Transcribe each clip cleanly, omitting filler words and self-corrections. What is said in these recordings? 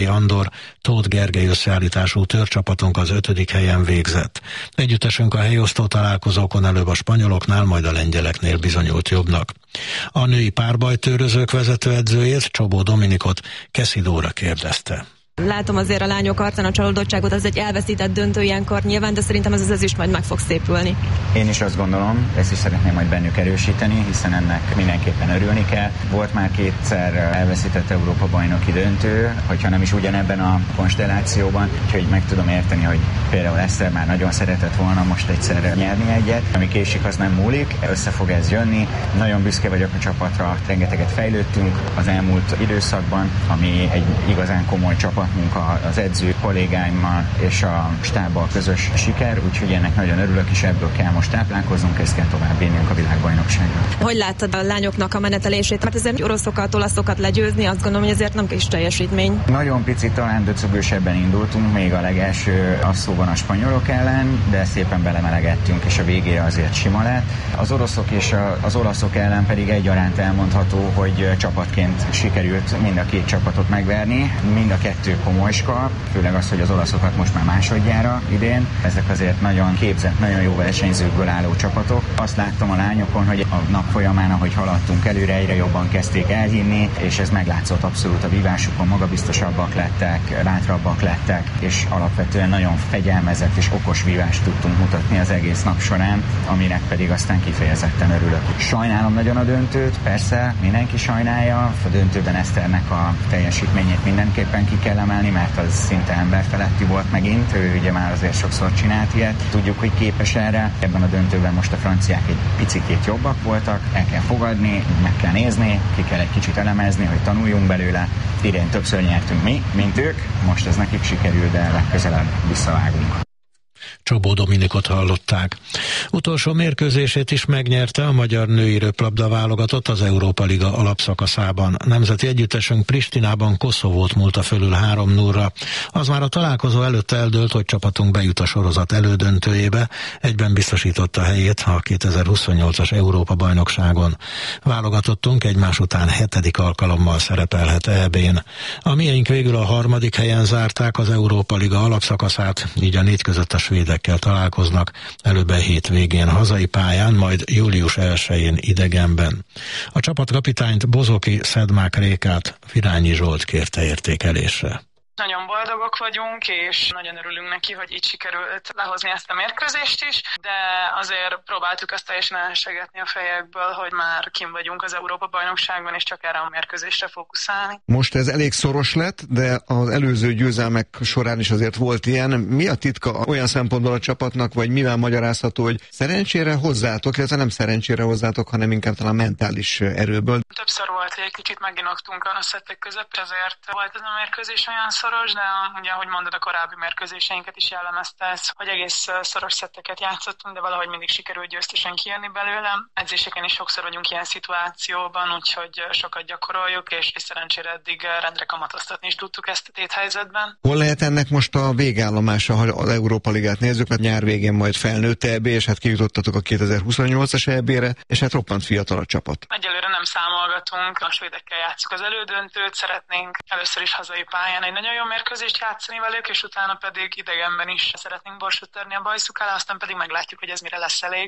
Andor, Tóth Gergely összeállítású törcsapatunk az 5. helyen végzett. Együttesünk a helyosztó találkozókon előbb a spanyoloknál, majd a lengyeleknél bizonyult jobbnak. A női párbajtőrözők vezetőedzőjét, Csobó Dominikot Keszi Dóra kérdezte. Látom azért a lányok arcán a csalódottságot, az egy elveszített döntő ilyenkor nyilván, de szerintem ez az ezüst majd meg fog szépülni. Én is azt gondolom, ezt is szeretném majd bennük erősíteni, hiszen ennek mindenképpen örülni kell. Volt már 2-szer elveszített Európa-bajnoki döntő, hogyha nem is ugyanebben a konstellációban, úgyhogy meg tudom érteni, hogy például Eszter már nagyon szeretett volna most egyszer nyerni egyet. Ami késik, az nem múlik, össze fog ez jönni. Nagyon büszke vagyok a csapatra, rengeteget fejlődtünk az elmúlt időszakban, ami egy igazán komoly csapatmunka az edző kollégáimmal és a stábbal közös siker, úgyhogy ennek nagyon örülök, és ebből kell most táplálkoznunk, ezt kell tovább vinnünk a világbajnokságra. Hogy láttad a lányoknak a menetelését? Mert ezért oroszokat, olaszokat legyőzni, azt gondolom, hogy ezért nem kis teljesítmény. Nagyon picit talán döcögősebben indultunk, még a legelső asszóban a spanyolok ellen, de szépen belemelegettünk, és a végére azért sima lett. Az oroszok és az olaszok ellen pedig egyaránt elmondható, hogy csapatként sikerült mind a két csapatot megverni, mind a kettő komolyska, főleg az, hogy az olaszokat most már másodjára idén. Ezek azért nagyon képzett, nagyon jó versenyzőkből álló csapatok. Azt láttam a lányokon, hogy a nap folyamán, ahogy haladtunk előre, egyre jobban kezdték elhinni, és ez meglátszott abszolút a vívásukon, magabiztosabbak lettek, bátrabbak lettek, és alapvetően nagyon fegyelmezett és okos vívást tudtunk mutatni az egész nap során, aminek pedig aztán kifejezetten örülök. Sajnálom nagyon a döntőt, persze mindenki sajnálja, a döntőben Eszternek a teljesítményét mindenképpen ki kell emelni, mert az szinte emberfeletti volt megint, ő ugye már azért sokszor csinált ilyet. Tudjuk, hogy képes erre. Ebben a döntőben most a franciák egy picikét jobbak voltak, el kell fogadni, meg kell nézni, ki kell egy kicsit elemezni, hogy tanuljunk belőle. Idén többször nyertünk mi, mint ők, most ez nekik sikerül, de legközelebb visszavágunk. Csobó Dominikot hallották. Utolsó mérkőzését is megnyerte a magyar női röplabda válogatott az Európa Liga alapszakaszában. Nemzeti együttesünk Pristinában Koszovót múlta fölül 3-0-ra. Az már a találkozó előtt eldőlt, hogy csapatunk bejut a sorozat elődöntőjébe, egyben biztosította helyét a 2028-as Európa-bajnokságon. Válogatottunk egymás után 7. alkalommal szerepelhet EB-n. A miénk végül a 3. helyen zárták az Európa Liga alapszakaszát, így a 4 között a svédekkel találkoznak, előbb a hétvégén hazai pályán, majd július 1-én idegenben. A csapatkapitányt Bozoki Szedmák Rékát Virányi Zsolt kérte értékelésre. Nagyon boldogok vagyunk, és nagyon örülünk neki, hogy így sikerült lehozni ezt a mérkőzést is, de azért próbáltuk ezt teljesen elsegetni a fejekből, hogy már kim vagyunk az Európa-bajnokságban, és csak erre a mérkőzésre fókuszálni. Most ez elég szoros lett, de az előző győzelmek során is azért volt ilyen. Mi a titka olyan szempontból a csapatnak, vagy mivel magyarázható, hogy szerencsére hozzátok, illetve nem szerencsére hozzátok, hanem inkább talán mentális erőből? Többször volt, hogy egy kicsit meginoktunk a szettek között, ezért volt ez a mérkőzés olyan szoros, de ugye, ahogy mondod, a korábbi mérkőzéseinket is jellemezte ez, hogy egész szoros szetteket játszottunk, de valahogy mindig sikerült győztesen kijönni belőle. Edzéseken is sokszor vagyunk ilyen szituációban, úgyhogy sokat gyakoroljuk, és szerencsére eddig rendre kamatoztatni is tudtuk ezt a téthelyzetben. Hol lehet ennek most a végállomása, ha az Európa Ligát nézzük, mert nyár végén majd felnőtt EB, és hát kijutottatok a 2028-as EB-re, és hát roppant fiatal a csapat. Egyelőre nem számolgatunk, a svédekkel játszuk az elődöntőt, szeretnénk először is hazai pályán egy nagyon jó mérkőzést játszani velük, és utána pedig idegenben is szeretnénk borsot törni a bajszuk alá, aztán pedig meglátjuk, hogy ez mire lesz elég.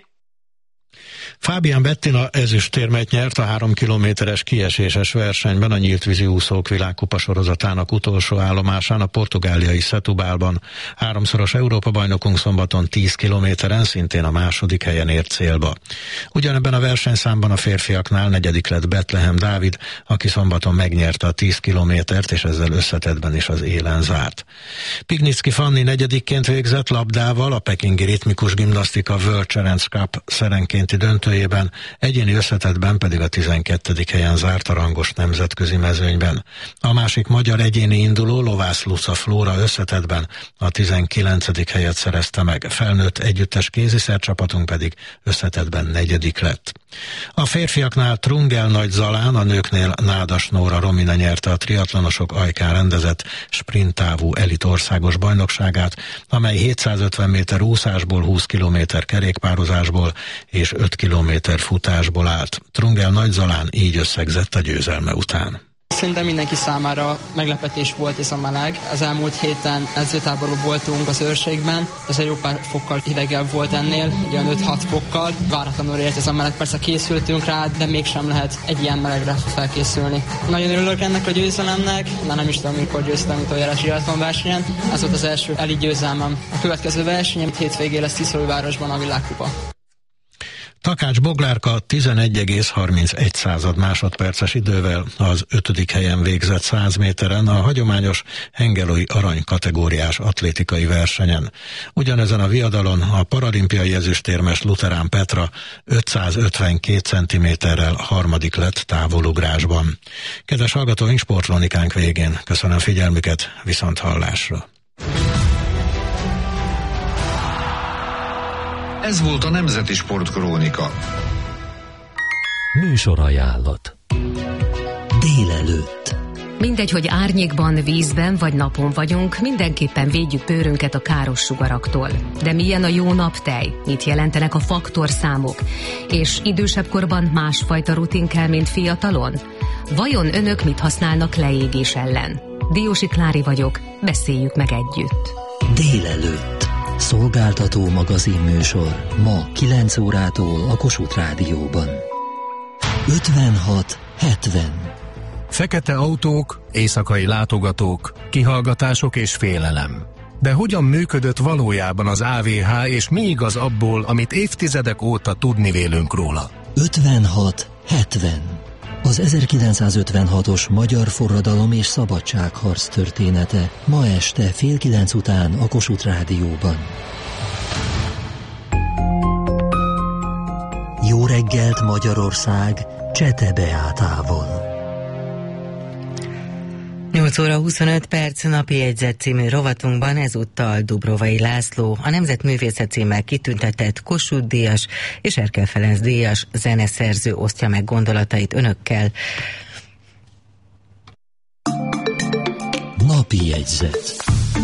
Fábián Bettina ezüstérmet nyert a 3 kilométeres kieséses versenyben a nyílt vízi úszók világkupa sorozatának utolsó állomásán a portugáliai Setúbalban. 3-szoros Európa-bajnokunk szombaton 10 kilométeren szintén a 2. helyen ért célba. Ugyanebben a versenyszámban a férfiaknál 4. lett Betlehem Dávid, aki szombaton megnyerte a 10 kilométert, és ezzel összetettben is az élen zárt. Pignicki Fanni 4-ként végzett labdával a pekingi ritmikus gimnasztika World Challenge Cup szerenként döntőjében, egyéni összetettben pedig a 12. helyen zárt a rangos nemzetközi mezőnyben. A másik magyar egyéni induló Lovász Luca Flóra összetettben a 19. helyet szerezte meg, felnőtt együttes kéziszer csapatunk pedig összetettben 4. lett. A férfiaknál Trungel Nagy Zalán, a nőknél Nádas Nóra Romina nyerte a triatlonosok ajkán rendezett sprinttávú elit országos bajnokságát, amely 750 méter úszásból, 20 kilométer kerékpározásból és 5 kilométer futásból állt. Trungel Nagy Zalán így összegzett a győzelme után. Szerintem mindenki számára meglepetés volt ez a meleg. Az elmúlt héten edzőtáborban voltunk az Őrségben, ez egy jó pár fokkal hidegebb volt ennél, olyan 5-6 fokkal. Váratlanul ért ez a meleg, persze készültünk rá, de mégsem lehet egy ilyen melegre felkészülni. Nagyon örülök ennek a győzelemnek, de nem is tudom, mikor győztem utoljára triatlon versenyen. Ez volt az első eli győzelmem. A következő versenyem hétvégén lesz Tiszalújvárosban a világkupa. Takács Boglárka 11,31 másodperces idővel az 5. helyen végzett 100 méteren a hagyományos hengelói arany kategóriás atlétikai versenyen. Ugyanezen a viadalon a paralimpiai ezüstérmes Luterán Petra 552 cm-rel harmadik lett távolugrásban. Kedves hallgatóink, sportkronikánk végén. Köszönöm figyelmüket, viszont hallásra. Ez volt a Nemzeti Sportkrónika. Műsorajánlat. Délelőtt. Mindegy, hogy árnyékban, vízben vagy napon vagyunk, mindenképpen védjük bőrünket a káros sugaraktól. De milyen a jó naptej? Mit jelentenek a faktorszámok? És idősebb korban másfajta rutin kell, mint fiatalon? Vajon önök mit használnak leégés ellen? Diósi Klári vagyok, beszéljük meg együtt. Délelőtt. Szolgáltató magazinműsor ma 9 órától a Kossuth Rádióban. 56-70. Fekete autók, éjszakai látogatók, kihallgatások és félelem. De hogyan működött valójában az AVH, és mi igaz abból, amit évtizedek óta tudni vélünk róla? 56-70. Az 1956-os magyar forradalom és szabadságharc története ma este 8:30 után a Kossuth Rádióban. Jó reggelt Magyarország Csete Beátával. 8 óra 25 perc, napi jegyzet című rovatunkban ezúttal Dubrovai László, a Nemzetművészet címmel kitüntetett Kossuth-díjas és Erkel Ferenc díjas zeneszerző osztja meg gondolatait önökkel. Napi jegyzet.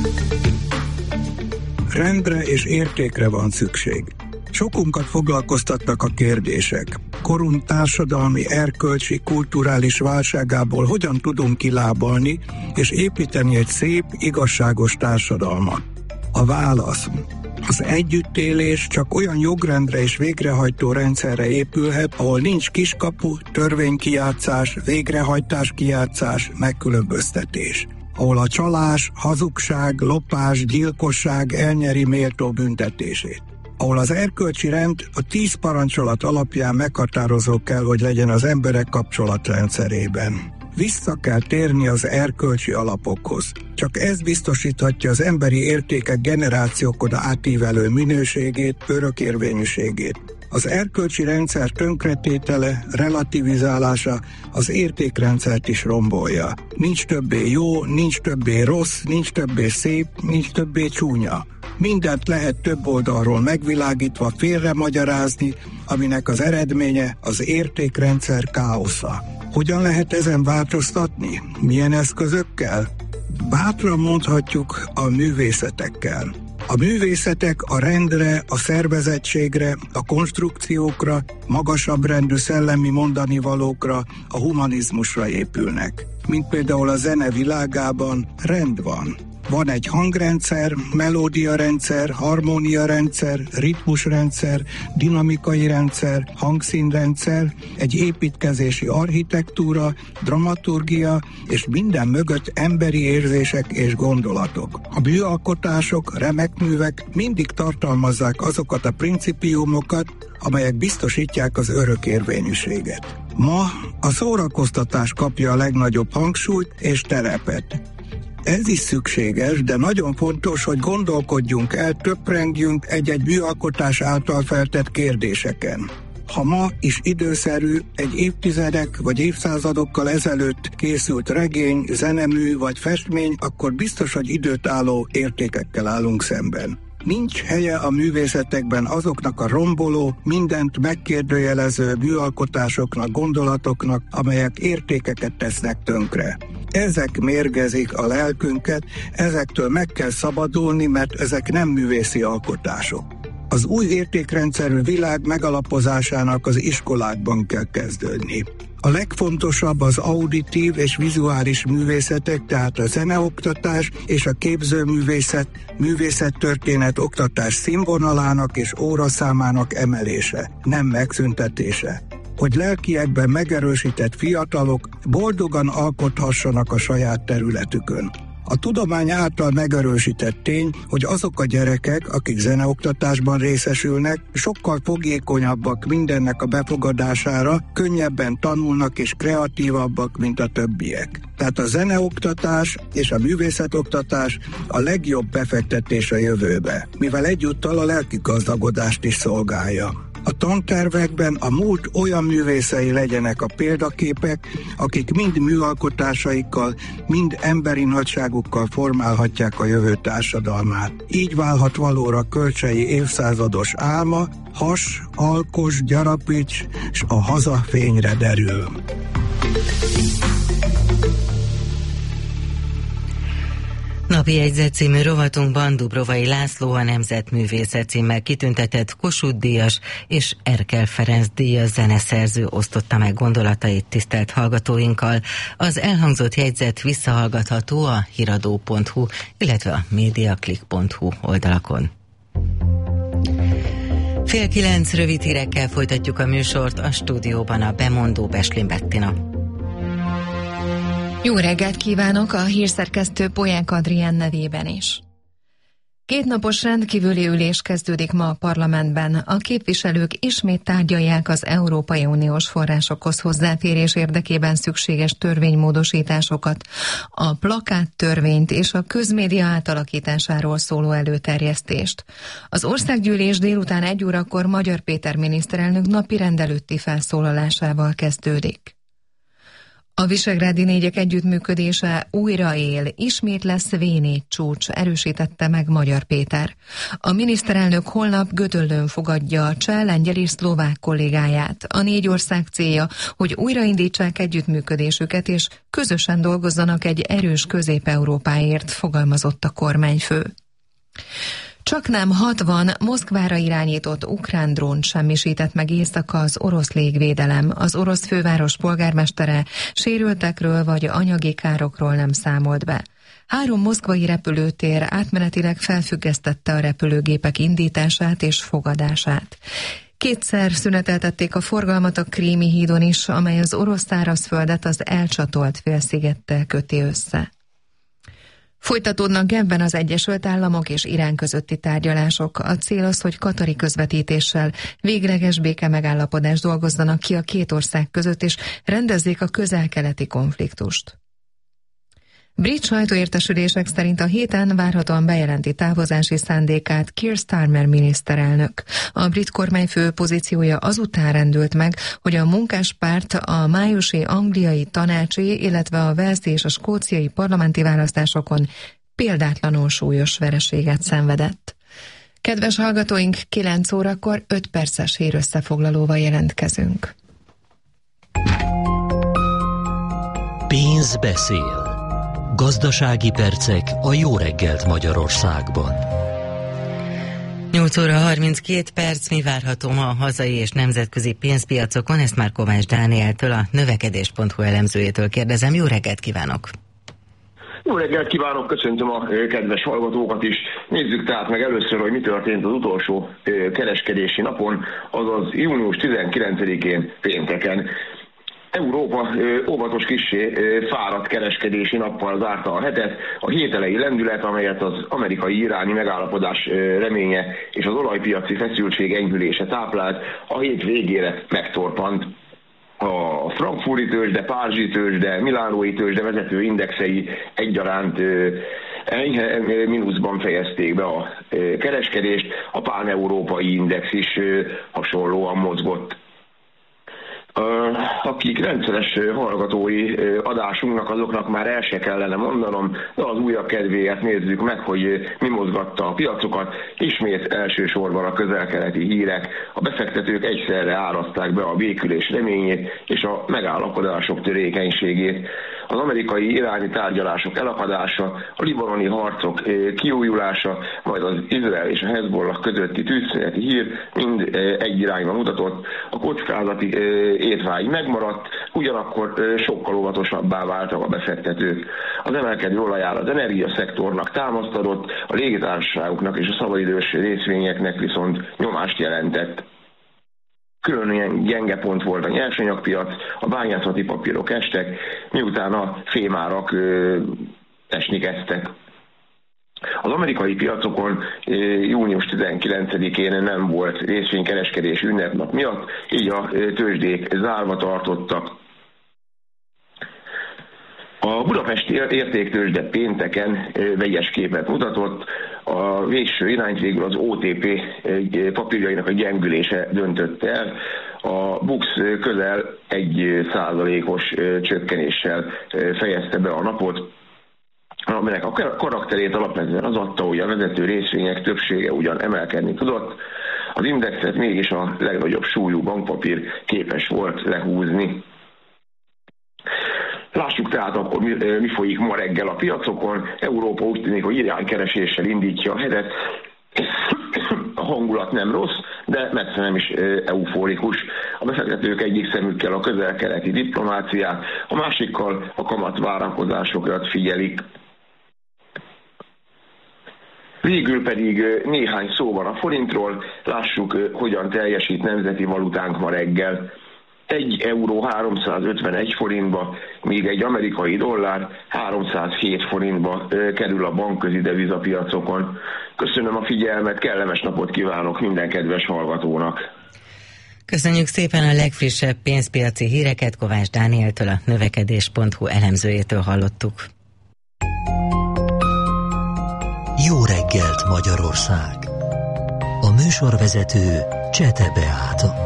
Rendre és értékre van szükség. Sokunkat foglalkoztatnak a kérdések. Korunk társadalmi, erkölcsi, kulturális válságából hogyan tudunk kilábalni és építeni egy szép, igazságos társadalmat? A válasz: az együttélés csak olyan jogrendre és végrehajtó rendszerre épülhet, ahol nincs kiskapu, törvénykijátszás, végrehajtáskijátszás, megkülönböztetés. Ahol a csalás, hazugság, lopás, gyilkosság elnyeri méltó büntetését. Ahol az erkölcsi rend a 10 parancsolat alapján meghatározó kell, hogy legyen az emberek kapcsolatrendszerében. Vissza kell térni az erkölcsi alapokhoz. Csak ez biztosíthatja az emberi értékek generációkon átívelő minőségét, örökérvényűségét. Az erkölcsi rendszer tönkretétele, relativizálása az értékrendszert is rombolja. Nincs többé jó, nincs többé rossz, nincs többé szép, nincs többé csúnya. Mindent lehet több oldalról megvilágítva félremagyarázni, aminek az eredménye az értékrendszer káosza. Hogyan lehet ezen változtatni? Milyen eszközökkel? Bátran mondhatjuk, a művészetekkel. A művészetek a rendre, a szervezettségre, a konstrukciókra, magasabb rendű szellemi mondanivalókra, a humanizmusra épülnek. Mint például a zene világában rend van. Van egy hangrendszer, melódiarendszer, harmóniarendszer, ritmusrendszer, dinamikai rendszer, hangszínrendszer, egy építkezési architektúra, dramaturgia, és minden mögött emberi érzések és gondolatok. A műalkotások, remek művek mindig tartalmazzák azokat a principiumokat, amelyek biztosítják az örökérvényűséget. Ma a szórakoztatás kapja a legnagyobb hangsúlyt és terepet. Ez is szükséges, de nagyon fontos, hogy gondolkodjunk el, töprengjünk egy-egy műalkotás által feltett kérdéseken. Ha ma is időszerű egy évtizedek vagy évszázadokkal ezelőtt készült regény, zenemű vagy festmény, akkor biztos, hogy időt álló értékekkel állunk szemben. Nincs helye a művészetekben azoknak a romboló, mindent megkérdőjelező műalkotásoknak, gondolatoknak, amelyek értékeket tesznek tönkre. Ezek mérgezik a lelkünket, ezektől meg kell szabadulni, mert ezek nem művészi alkotások. Az új értékrendszerű világ megalapozásának az iskolákban kell kezdődni. A legfontosabb az auditív és vizuális művészetek, tehát a zeneoktatás és a képzőművészet, művészettörténet oktatás színvonalának és óraszámának emelése, nem megszüntetése. Hogy lelkiekben megerősített fiatalok boldogan alkothassanak a saját területükön. A tudomány által megerősített tény, hogy azok a gyerekek, akik zeneoktatásban részesülnek, sokkal fogékonyabbak mindennek a befogadására, könnyebben tanulnak és kreatívabbak, mint a többiek. Tehát a zeneoktatás és a művészetoktatás a legjobb befektetés a jövőbe, mivel egyúttal a lelki gazdagodást is szolgálja. A tantervekben a múlt olyan művészei legyenek a példaképek, akik mind műalkotásaikkal, mind emberi nagyságukkal formálhatják a jövő társadalmát. Így válhat valóra Kölcsey évszázados álma, has, alkos, gyarapíts, s a haza fényre derül. Napi jegyzet című rovatunkban Dubrovai László, a Nemzetművészet címmel kitüntetett Kossuth-díjas és Erkel Ferenc díjas zeneszerző osztotta meg gondolatait tisztelt hallgatóinkkal. Az elhangzott jegyzet visszahallgatható a hiradó.hu, illetve a mediaclick.hu oldalakon. 8:30 rövid hírekkel folytatjuk a műsort, a stúdióban a bemondó Beslin Bettina. Jó reggelt kívánok a hírszerkesztő Polyánk Adrián nevében is. 2 napos rendkívüli ülés kezdődik ma a parlamentben. A képviselők ismét tárgyalják az Európai Uniós forrásokhoz hozzáférés érdekében szükséges törvénymódosításokat, a plakáttörvényt és a közmédia átalakításáról szóló előterjesztést. Az országgyűlés délután 1 órakor Magyar Péter miniszterelnök napirend előtti felszólalásával kezdődik. A visegrádi négyek együttműködése újra él, ismét lesz V4 csúcs, erősítette meg Magyar Péter. A miniszterelnök holnap Gödöllőn fogadja a cseh, lengyel és szlovák kollégáját. A 4 ország célja, hogy újraindítsák együttműködésüket és közösen dolgozzanak egy erős Közép-Európáért, fogalmazott a kormányfő. Csaknem 60 Moszkvára irányított ukrán drónt semmisített meg éjszaka az orosz légvédelem. Az orosz főváros polgármestere sérültekről vagy anyagi károkról nem számolt be. 3 moszkvai repülőtér átmenetileg felfüggesztette a repülőgépek indítását és fogadását. 2-szer szüneteltették a forgalmat a Krími hídon is, amely az orosz szárazföldet az elcsatolt félszigettel köti össze. Folytatódnak Genfben az Egyesült Államok és Irán közötti tárgyalások. A cél az, hogy katari közvetítéssel végleges békemegállapodást dolgozzanak ki a 2 ország között, és rendezzék a közel-keleti konfliktust. Brit sajtóértesülések szerint a héten várhatóan bejelenti távozási szándékát Keir Starmer miniszterelnök. A brit kormányfő pozíciója azután rendült meg, hogy a munkáspárt a májusi angliai tanácsi, illetve a walesi és a skóciai parlamenti választásokon példátlanul súlyos vereséget szenvedett. Kedves hallgatóink, 9 órakor 5 perces hírösszefoglalóval jelentkezünk. Pénz beszél. Gazdasági percek a Jó reggelt Magyarországban. 8 óra 32 perc, mi várható ma a hazai és nemzetközi pénzpiacokon? Ezt már Kovács Dánieltől, a növekedés.hu elemzőjétől kérdezem. Jó reggelt kívánok! Jó reggelt kívánok, köszöntöm a kedves hallgatókat is. Nézzük tehát meg először, hogy mi történt az utolsó kereskedési napon, azaz június 19-én pénteken. Európa óvatos kissé fáradt kereskedési nappal zárta a hetet. A hét elejé lendület, amelyet az amerikai-iráni megállapodás reménye és az olajpiaci feszültség enyhülése táplált, a hét végére megtorpant. A frankfurti tőzsde, párizsi tőzsde, milánói tőzsde vezető indexei egyaránt enyhe mínuszban fejezték be a kereskedést, a pán-európai index is hasonlóan mozgott. Akik rendszeres hallgatói adásunknak, azoknak már el se kellene mondanom, de az újabb kedvéért nézzük meg, hogy mi mozgatta a piacokat. Ismét elsősorban a közel-keleti hírek. A befektetők egyszerre áraszták be a békülés reményét és a megállapodások törékenységét. az amerikai-iráni tárgyalások elakadása, a libanoni harcok kiújulása, majd az Izrael és a Hezbollah közötti tűzszüneti hír mind egy irányba mutatott. A kockázati étvágy megmaradt, ugyanakkor sokkal óvatosabbá váltak a befektetők. Az emelkedő olajár az energiaszektornak támaszt adott, a légitársaságoknak és a szabadidős részvényeknek viszont nyomást jelentett. Különösen gyenge pont volt a nyersanyagpiac, a bányászati papírok estek, miután a fémárak esni kezdtek. Az amerikai piacokon június 19-én nem volt részvénykereskedés ünnepnap miatt, így a tőzsdék zárva tartottak. A budapesti értéktőzsde pénteken vegyes képet mutatott, a végső irányt végül az OTP papírjainak a gyengülése döntött el. A BUX közel 1%-os csökkenéssel fejezte be a napot, aminek a karakterét alapvetően az adta, hogy a vezető részvények többsége ugyan emelkedni tudott, az indexet mégis a legnagyobb súlyú bankpapír képes volt lehúzni. Lássuk tehát akkor, mi folyik ma reggel a piacokon. Európa úgy tűnik, hogy iránykereséssel indítja a hetet. A hangulat nem rossz, de messze nem is euforikus. A befektetők egyik szemükkel a közel-keleti diplomáciát, a másikkal a kamatvárakozásokat figyelik. Végül pedig néhány szó van a forintról, lássuk, hogyan teljesít nemzeti valutánk ma reggel. 1 euró 351 forintba, míg egy amerikai dollár 307 forintba kerül a bankközi devizapiacokon. Köszönöm a figyelmet, kellemes napot kívánok minden kedves hallgatónak! Köszönjük szépen a legfrissebb pénzpiaci híreket Kovács Dánieltől, a növekedés.hu elemzőjétől hallottuk. Jó reggelt Magyarország! A műsorvezető Csete Beáta.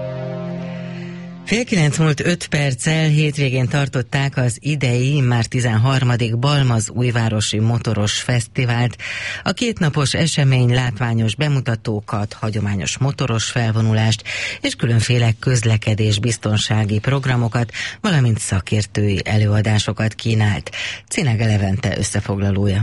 8:30 múlt 5 perccel hétvégén tartották az idei, már 13. Balmazújvárosi Motoros Fesztivált. A kétnapos esemény látványos bemutatókat, hagyományos motoros felvonulást és különféle közlekedésbiztonsági programokat, valamint szakértői előadásokat kínált. Cinege Levente összefoglalója.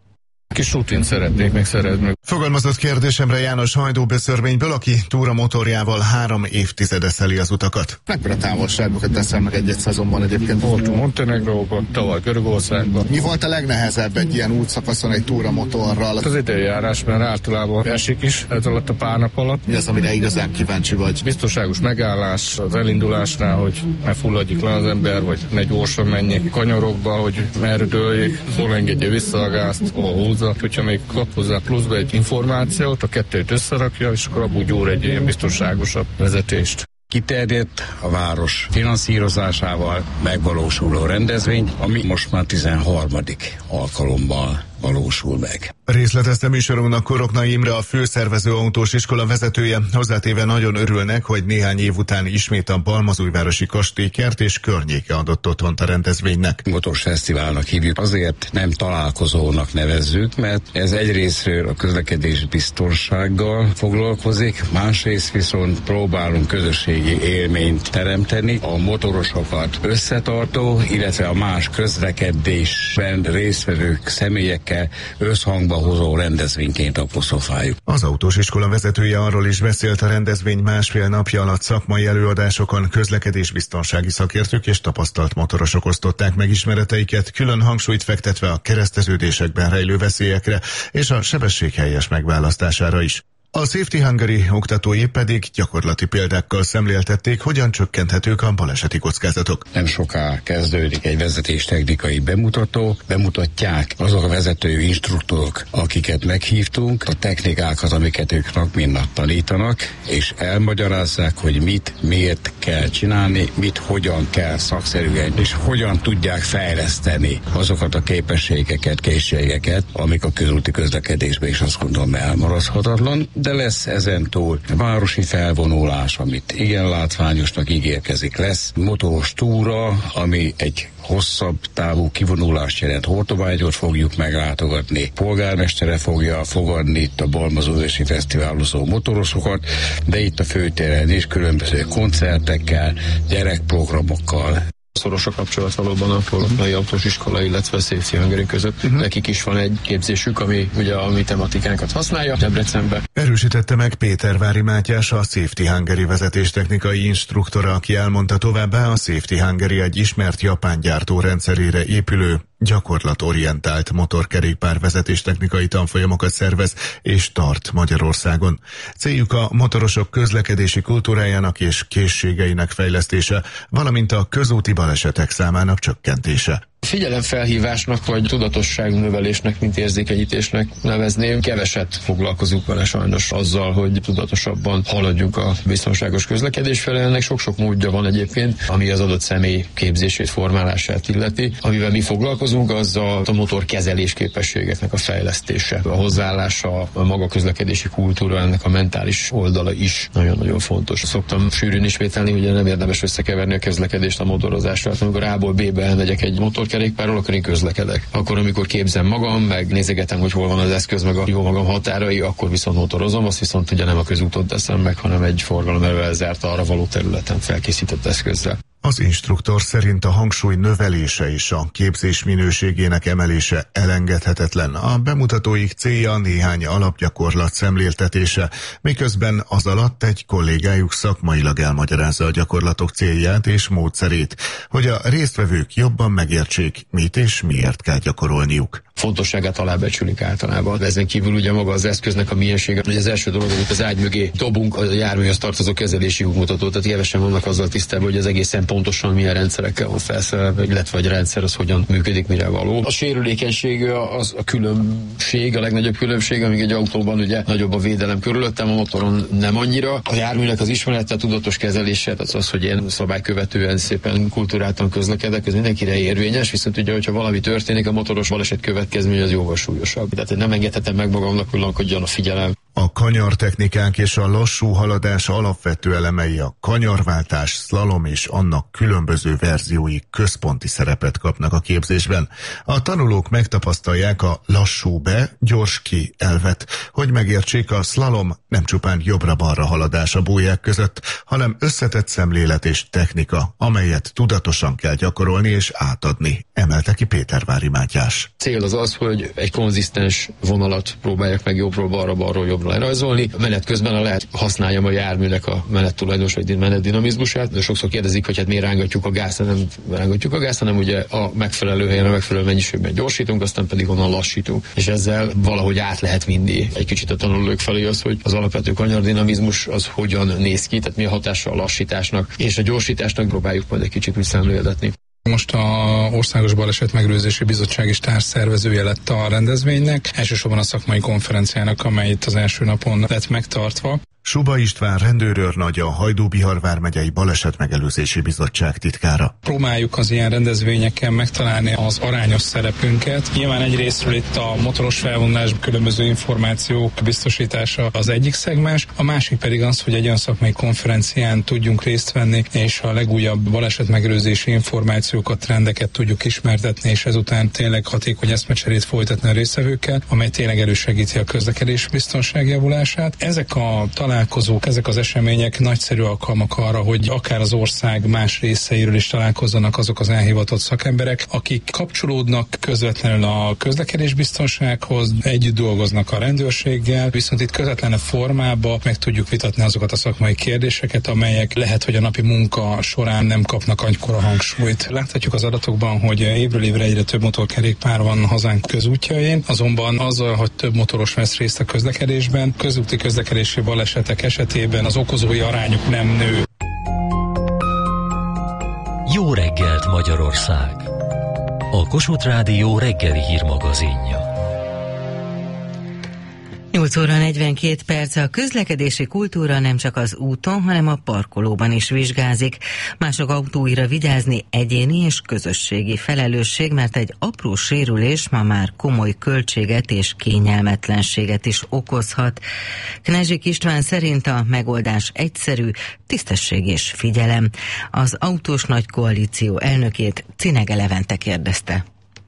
Kis rutint szeretnék még szerezni. Fogalmazott kérdésemre János Hajdú-Beszörményből, aki túramotorjával 3 évtizede szeli az utakat. Mekkora távolságokat teszel meg egy szezonban egyébként? Voltunk Montenegróban, tavaly Görögországban. Mi volt a legnehezebb egy ilyen útszakaszon egy túramotorral? Az időjárás, mert általában esik is ez alatt a pár nap alatt. Mi az, amire igazán kíváncsi vagy? Biztonságos megállás az elindulásnál, hogy ne fulladjék le az ember, vagy ne gyorsan menjék kanyarokba, hogy merre dőljék, hol engedje vissza a gázt, hol húzza. Hogyha még kap hozzá pluszba egy információt, a kettőt összerakja, és akkor abból gyúr egy ilyen biztonságosabb vezetést. Kiterjedt a város finanszírozásával megvalósuló rendezvény, ami most már 13. alkalommal valósul meg. Részletezte műsorunknak Koroknai Imre, a főszervező autós iskola vezetője, hozzátéve nagyon örülnek, hogy néhány év után ismét a Balmazújvárosi Kastélykert és környéke adott otthont a rendezvénynek. Motoros fesztiválnak hívjuk, azért nem találkozónak nevezzük, mert ez egyrészről a közlekedés biztonsággal foglalkozik, másrészt viszont próbálunk közösségi élményt teremteni, a motorosokat összetartó, illetve a más közlekedésben résztvevők személyekkel összhangba hozó rendezvényként apostrofáljuk. Az autós iskola vezetője arról is beszélt, a rendezvény másfél napja alatt szakmai előadásokon közlekedésbiztonsági szakértők és tapasztalt motorosok osztották meg ismereteiket, külön hangsúlyt fektetve a kereszteződésekben rejlő veszélyekre és a sebesség helyes megválasztására is. A Safety Hungary oktatói pedig gyakorlati példákkal szemléltették, hogyan csökkenthetők a baleseti kockázatok. Nem soká kezdődik egy vezetéstechnikai bemutató, bemutatják azok a vezető instruktorok, akiket meghívtunk, a technikákat, amiket ők nap mint nap tanítanak, és elmagyarázzák, hogy mit, miért kell csinálni, mit, hogyan kell szakszerűen, és hogyan tudják fejleszteni azokat a képességeket, készségeket, amik a közúti közlekedésben is azt gondolom elmaradhatatlan. De lesz ezen túl városi felvonulás, amit igen látványosnak ígérkezik, lesz motoros túra, ami egy hosszabb távú kivonulást jelent. Hortobágyot fogjuk meglátogatni, polgármestere fogja fogadni itt a Balmazújvárosi Fesztiválozó motorosokat, de itt a főtéren is különböző koncertekkel, gyerekprogramokkal. Szoros a kapcsolat valóban a Polotnai Autós Iskola, illetve a Safety Hungary között. Nekik is van egy képzésük, ami ugye a mi tematikánkat használja Debrecenbe. Erősítette meg Pétervári Mátyás, a Safety Hungary vezetéstechnikai instruktora, aki elmondta továbbá, a Safety Hungary egy ismert japán gyártó rendszerére épülő, gyakorlatorientált motorkerékpár vezetéstechnikai tanfolyamokat szervez és tart Magyarországon. Céljuk a motorosok közlekedési kultúrájának és készségeinek fejlesztése, valamint a közúti balesetek számának csökkentése. Figyelemfelhívásnak vagy tudatosságnövelésnek, mint érzékenyítésnek nevezném. Keveset foglalkozunk vele sajnos azzal, hogy tudatosabban haladjunk a biztonságos közlekedés felé. Ennek sok-sok módja van egyébként, ami az adott személy képzését, formálását illeti. Amivel mi foglalkozunk, az a motorkezelés képességeknek a fejlesztése. A hozzáállása, a maga közlekedési kultúra, ennek a mentális oldala is nagyon-nagyon fontos. Szoktam sűrűn ismételni, hogy nem érdemes összekeverni a közlekedést a motorozással. Amikor A-ból B-be elmegyek egy motorkerékpárról, akkor én közlekedek. Akkor, amikor képzem magam, meg nézegetem, hogy hol van az eszköz, meg a jó magam határai, akkor viszont motorozom, azt viszont ugye nem a közúton teszem meg, hanem egy forgalommelővel zárt arra való területen felkészített eszközzel. Az instruktor szerint a hangsúly növelése és a képzés minőségének emelése elengedhetetlen. A bemutatóik célja néhány alapgyakorlat szemléltetése, miközben az alatt egy kollégájuk szakmailag elmagyarázza a gyakorlatok célját és módszerét, hogy a résztvevők jobban megértsék, mit és miért kell gyakorolniuk. Fontosságát alábecsülik általában. Ezen kívül ugye maga az eszköznek a miensége, hogy az első dolog, amit az ágy mögé dobunk, a járműhöz tartozó kezelési útmutató, tehát kevesen vannak azzal tisztában, hogy az egészen pontosan milyen rendszerekkel van felszerelve, illetve egy rendszer az hogyan működik, mire való. A sérülékenység az a különbség, a legnagyobb különbség, amíg egy autóban ugye nagyobb a védelem körülöttem, a motoron nem annyira. A járműnek az ismerete, tudatos kezelése, az, hogy én szabálykövetően szépen kultúráltan közlekedek, ez mindenkire érvényes, viszont ugye, hogyha valami történik, a motoros baleset következmény az jóval súlyosabb. Tehát nem engedhetem meg magamnak, hogy lankodjon a figyelem. A kanyartechnikák és a lassú haladás alapvető elemei, a kanyarváltás, szlalom és annak különböző verziói központi szerepet kapnak a képzésben. A tanulók megtapasztalják a lassú be, gyors ki elvet, hogy megértsék, a szlalom nem csupán jobbra-balra haladás a bóják között, hanem összetett szemlélet és technika, amelyet tudatosan kell gyakorolni és átadni, emelte ki Pétervári Mátyás. Cél az az, hogy egy konzisztens vonalat próbálják meg jobbról balra, balról jobbra lerajzolni. Menet közben lehet használjam a járműnek a menettulajdonos vagy menetdinamizmusát. De sokszor kérdezik, hogy hát miért rángatjuk a gázt, nem rángatjuk a gázt, hanem ugye a megfelelő helyen, a megfelelő mennyiségben gyorsítunk, aztán pedig onnan lassítunk. És ezzel valahogy át lehet vinni egy kicsit a tanulók felé az, hogy az alapvető kanyardinamizmus az hogyan néz ki, tehát mi a hatása a lassításnak, és a gyorsításnak próbáljuk majd egy kicsit úgy szemléltetni. Most a Országos Baleset Megelőzési Bizottság is társszervezője lett a rendezvénynek, elsősorban a szakmai konferenciának, amely itt az első napon lett megtartva. Suba István rendőrőrnagy, a Hajdú-Bihar vármegyei Balesetmegelőzési Bizottság titkára. Próbáljuk az ilyen rendezvényeken megtalálni az arányos szerepünket. Nyilván egyrésztről itt a motoros felvonás, különböző információk biztosítása az egyik szegmens, a másik pedig az, hogy egy olyan szakmai konferencián tudjunk részt venni, és a legújabb balesetmegelőzési információkat, trendeket tudjuk ismertetni, és ezután tényleg hatékony eszmecserét folytatni a résztvevőkkel, amely tényleg elősegíti a közlekedés biztonság javulását. Ezek a találkozók, ezek az események nagyszerű alkalmak arra, hogy akár az ország más részeiről is találkozzanak azok az elhivatott szakemberek, akik kapcsolódnak közvetlenül a közlekedésbiztonsághoz, együtt dolgoznak a rendőrséggel, viszont itt közvetlen formában meg tudjuk vitatni azokat a szakmai kérdéseket, amelyek lehet, hogy a napi munka során nem kapnak annyira hangsúlyt. Láthatjuk az adatokban, hogy évről évre egyre több motorkerékpár van hazánk közútjain, azonban azzal, hogy több motoros vesz részt a közlekedésben, közúti közlekedési balesetek esetében az okozói arányuk nem nő. Jó reggelt, Magyarország! A Kossuth Rádió reggeli hírmagazinja. 8 óra 42 perc. A közlekedési kultúra nem csak az úton, hanem a parkolóban is vizsgázik. Mások autóira vigyázni egyéni és közösségi felelősség, mert egy apró sérülés ma már komoly költséget és kényelmetlenséget is okozhat. Knezsik István szerint a megoldás egyszerű, tisztesség és figyelem. Az Autós Nagy Koalíció elnökét Cinege Levente kérdezte.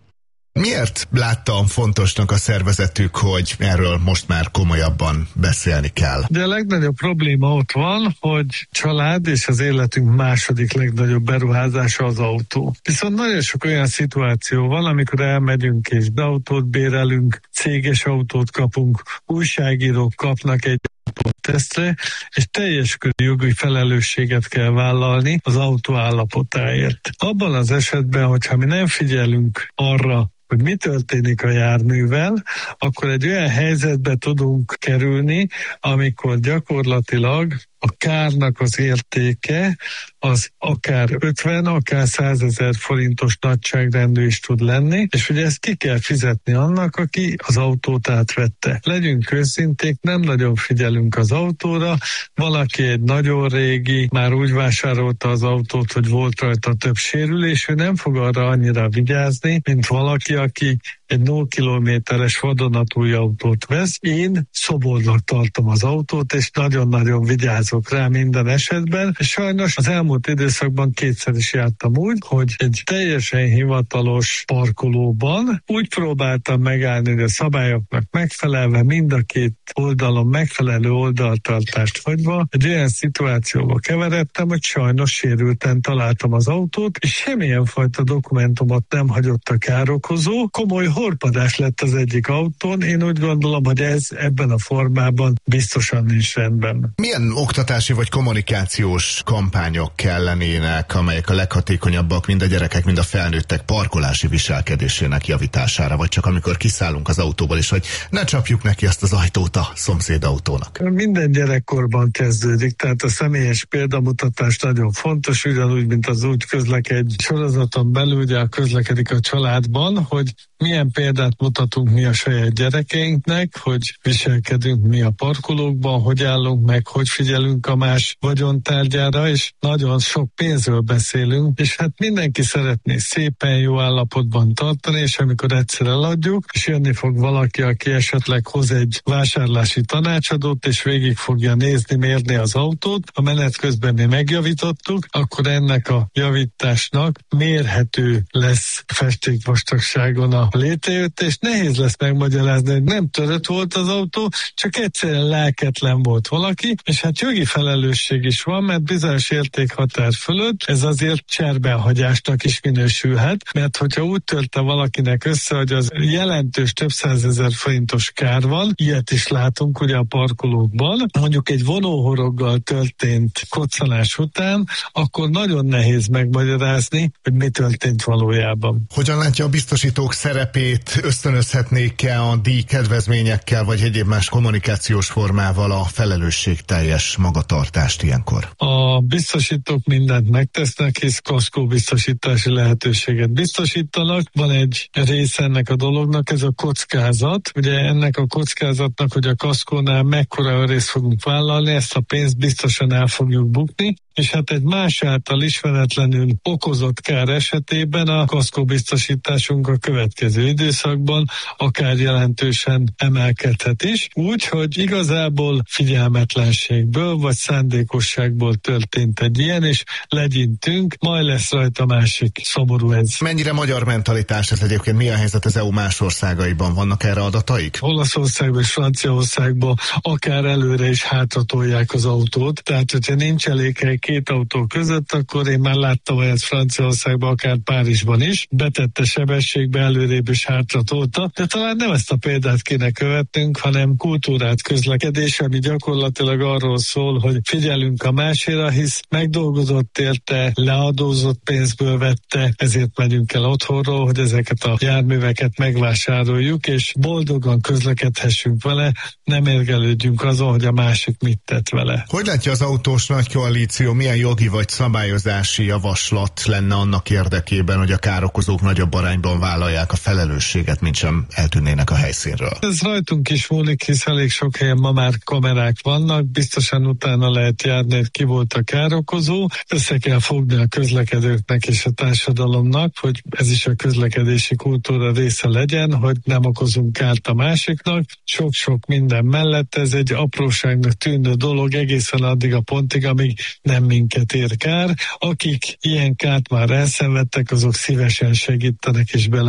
Miért látta fontosnak a szervezetük, hogy erről most már komolyabban beszélni kell? De a legnagyobb probléma ott van, hogy család és az életünk második legnagyobb beruházása az autó. Viszont nagyon sok olyan szituáció van, amikor elmegyünk és autót bérelünk, céges autót kapunk, újságírók kapnak egy tesztre, és teljes körű jogi felelősséget kell vállalni az autó állapotáért. Abban az esetben, hogyha mi nem figyelünk arra, hogy mi történik a járművel, akkor egy olyan helyzetbe tudunk kerülni, amikor gyakorlatilag a kárnak az értéke az akár 50, akár 100 000 forintos nagyságrendű is tud lenni, és ugye ezt ki kell fizetni annak, aki az autót átvette. Legyünk őszinték, nem nagyon figyelünk az autóra, valaki egy nagyon régi, már úgy vásárolta az autót, hogy volt rajta több sérülés, ő nem fog arra annyira vigyázni, mint valaki, aki egy 0 kilométeres vadonatúj autót vesz. Én szobornak tartom az autót, és nagyon-nagyon vigyázok rá minden esetben, és sajnos az elmúlt időszakban kétszer is jártam úgy, hogy egy teljesen hivatalos parkolóban úgy próbáltam megállni, hogy a szabályoknak megfelelve, mind a két oldalon megfelelő oldaltartást hagyva, egy olyan szituációba keveredtem, hogy sajnos sérülten találtam az autót, és semmilyen fajta dokumentumot nem hagyott a károkozó. Komoly horpadás lett az egyik autón. Én úgy gondolom, hogy ez ebben a formában biztosan nincs rendben. Milyen oktatási vagy kommunikációs kampányok kellenének, amelyek a leghatékonyabbak mind a gyerekek, mind a felnőttek parkolási viselkedésének javítására, vagy csak amikor kiszállunk az autóból is, hogy ne csapjuk neki azt az ajtót a szomszéd autónak? Minden gyerekkorban kezdődik, tehát a személyes példamutatás nagyon fontos, ugyanúgy, mint az Úgy közlekedj sorozaton belül, ugye közlekedik a családban, hogy milyen példát mutatunk mi a saját gyerekeinknek, hogy viselkedünk mi a parkolókban, hogy állunk meg, hogy figyelünk a más vagyontárgyára, és nagyon sok pénzről beszélünk, és hát mindenki szeretné szépen jó állapotban tartani, és amikor egyszer eladjuk, és jönni fog valaki, aki esetleg hoz egy vásárlási tanácsadót, és végig fogja nézni, mérni az autót, a menet közben mi megjavítottuk, akkor ennek a javításnak mérhető lesz festékvastagságon a létrejött, és nehéz lesz megmagyarázni, hogy nem törött volt az autó, csak egyszerűen lelketlen volt valaki, és hát jogi felelősség is van, mert bizonyos értékhatár fölött ez azért cserbenhagyásnak is minősülhet, mert hogyha úgy törte valakinek össze, hogy az jelentős több 100 000 forintos kár van, ilyet is látunk ugye a parkolókban, mondjuk egy vonóhoroggal történt koccanás után, akkor nagyon nehéz megmagyarázni, hogy mi történt valójában. Hogyan látja a biztosítók szerepét, ösztönözhetnék-e a díjkedvezményekkel, vagy egyéb más kommunikációs formával a felelősségteljes magatartást ilyenkor? A biztosítók mindent megtesznek, hisz kaszkó biztosítási lehetőséget biztosítanak. Van egy része ennek a dolognak, ez a kockázat. Ugye ennek a kockázatnak, hogy a kaszkónál mekkora részt fogunk vállalni, ezt a pénzt biztosan el fogjuk bukni, és hát egy más által ismeretlenül okozott kár esetében a kaszkóbiztosításunk a következő időszakban akár jelentősen emelkedhet is, úgy, hogy igazából figyelmetlenségből vagy szándékosságból történt egy ilyen, és legyintünk, majd lesz rajta másik. Szomorú ez. Mennyire magyar mentalitás ez egyébként? Mi a helyzet az EU más országaiban? Vannak erre adataik? Olaszországban és Franciaországban akár előre is hátratolják az autót, tehát hogyha nincs elég hely két autó között, akkor én már láttam olyat Franciaországban, akár Párizsban is, betette sebességbe, előrébb is hátratolta, de talán nem ezt a példát kéne követnünk, hanem kultúrát, közlekedés, ami gyakorlatilag arról szól, hogy figyelünk a másira, hisz megdolgozott érte, leadózott pénzből vette, ezért megyünk el otthonról, hogy ezeket a járműveket megvásároljuk, és boldogan közlekedhessünk vele, nem érgelődjünk azon, hogy a másik mit tett vele. Hogy látja az autós nagy koalíció, milyen jogi vagy szabályozási javaslat lenne annak érdekében, hogy a károkozók nagyobb arányban vállalják a felelősséget, mint sem eltűnnének a helyszínről? Ez rajtunk is múlik, hisz elég sok helyen ma már kamerák vannak, biztosan utána lehet járni, hogy ki volt a károkozó. Össze kell fogni a közlekedőknek és a társadalomnak, hogy ez is a közlekedési kultúra része legyen, hogy nem okozunk kárt a másiknak. Sok-sok minden mellett ez egy apróságnak tűnő dolog egészen addig a pontig, amíg nem minket ér kár. Akik ilyen kárt már elszenvedtek, azok szívesen segítenek és beleállnak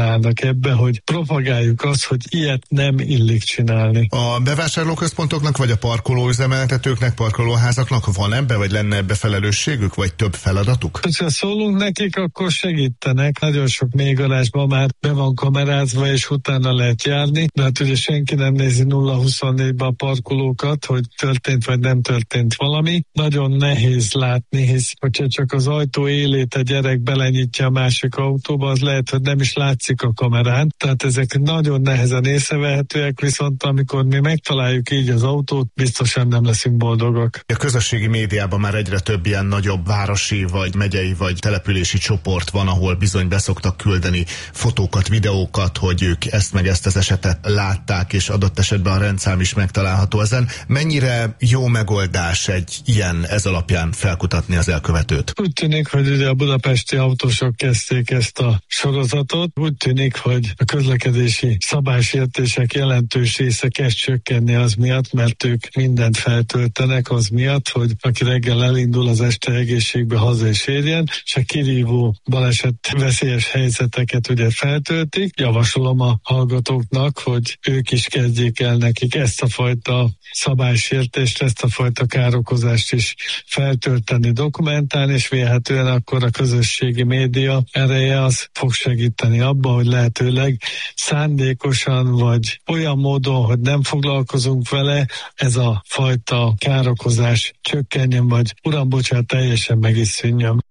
ebbe, hogy propagáljuk azt, hogy ilyet nem illik csinálni. A bevásárlóközpontoknak vagy a parkolóüzemeltetőknek, parkolóházaknak van ebbe, vagy lenne ebbe felelősségük, vagy több feladatuk? Ha szólunk nekik, akkor segítenek. Nagyon sok mélygarázsban már be van kamerázva, és utána lehet járni, de hát ugye senki nem nézi 0-24-ben a parkolókat, hogy történt vagy nem történt valami. Nagyon nehéz látni, hisz hogyha csak az ajtó élét a gyerek belenyitja a másik autóba, az lehet, hogy nem is látszik a kamerán. Tehát ezek nagyon nehezen észrevehetőek, viszont amikor mi megtaláljuk így az autót, biztosan nem leszünk boldogok. A közösségi médiában már egyre több ilyen nagyobb városi, vagy megyei, vagy települési csoport van, ahol bizony beszoktak küldeni fotókat, videókat, hogy ők ezt meg ezt az esetet látták, és adott esetben a rendszám is megtalálható ezen. Mennyire jó megoldás egy ilyen ez alapján felkutatni az elkövetőt? Úgy tűnik, hogy ugye a budapesti autósok kezdték ezt a sorozatot. Úgy tűnik, hogy a közlekedési szabálysértések jelentős része kezd csökkenni az miatt, mert ők mindent feltöltenek az miatt, hogy aki reggel elindul, az este egészségbe haza is érjen, és a kirívó baleset veszélyes helyzeteket ugye feltöltik. Javasolom a hallgatóknak, hogy ők is kezdjék el nekik ezt a fajta szabálysértést, ezt a fajta károkozást is feltölteni, dokumentálni, és vélhetően akkor a közösségi média ereje az fog segíteni abban, hogy lehetőleg szándékosan vagy olyan módon, hogy nem foglalkozunk vele, ez a fajta károkozás csökkenjen, vagy uram, bocsánat, teljesen meg is szűnjön.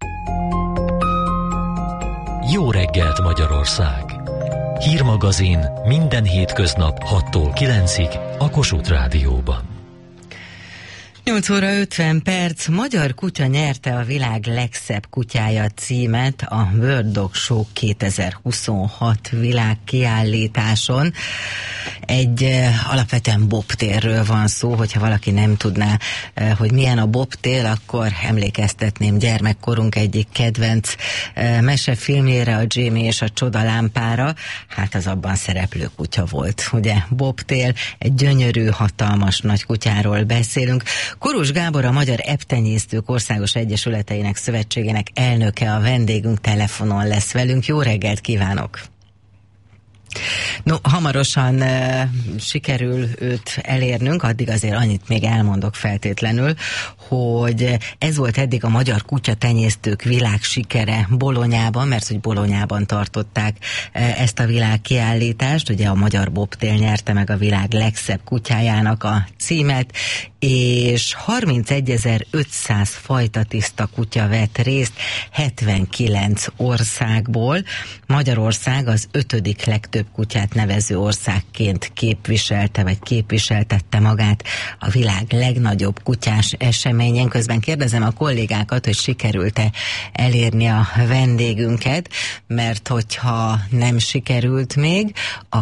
Jó reggelt Magyarország! Hírmagazin minden hétköznap 6-tól 9-ig a Kossuth Rádióban. 8 óra 50 perc. Magyar kutya nyerte a világ legszebb kutyája címet a World Dog Show 2026 világkiállításon. Egy alapvetően bobtérről van szó, hogyha valaki nem tudná, hogy milyen a bobtér, akkor emlékeztetném gyermekkorunk egyik kedvenc mesefilmjére, a Jamie és a csodalámpára. Hát az abban szereplő kutya volt, ugye? Bobtér, egy gyönyörű, hatalmas nagy kutyáról beszélünk. Korus Gábor, a Magyar Eptenyésztők Országos Egyesületeinek Szövetségének elnöke, a vendégünk, telefonon lesz velünk. Jó reggelt kívánok! No, hamarosan sikerül őt elérnünk, addig azért annyit még elmondok feltétlenül, hogy ez volt eddig a Magyar Kutyatenyésztők világsikere Bolonyában, mert hogy Bolonyában tartották ezt a világkiállítást, ugye a magyar bobtér nyerte meg a világ legszebb kutyájának a címet, és 31.500 fajta tiszta kutya vett részt 79 országból. Magyarország az 5. legtöbb kutyát nevező országként képviselte, vagy képviseltette magát a világ legnagyobb kutyás eseményen. Közben kérdezem a kollégákat, hogy sikerült-e elérni a vendégünket, mert hogyha nem sikerült még,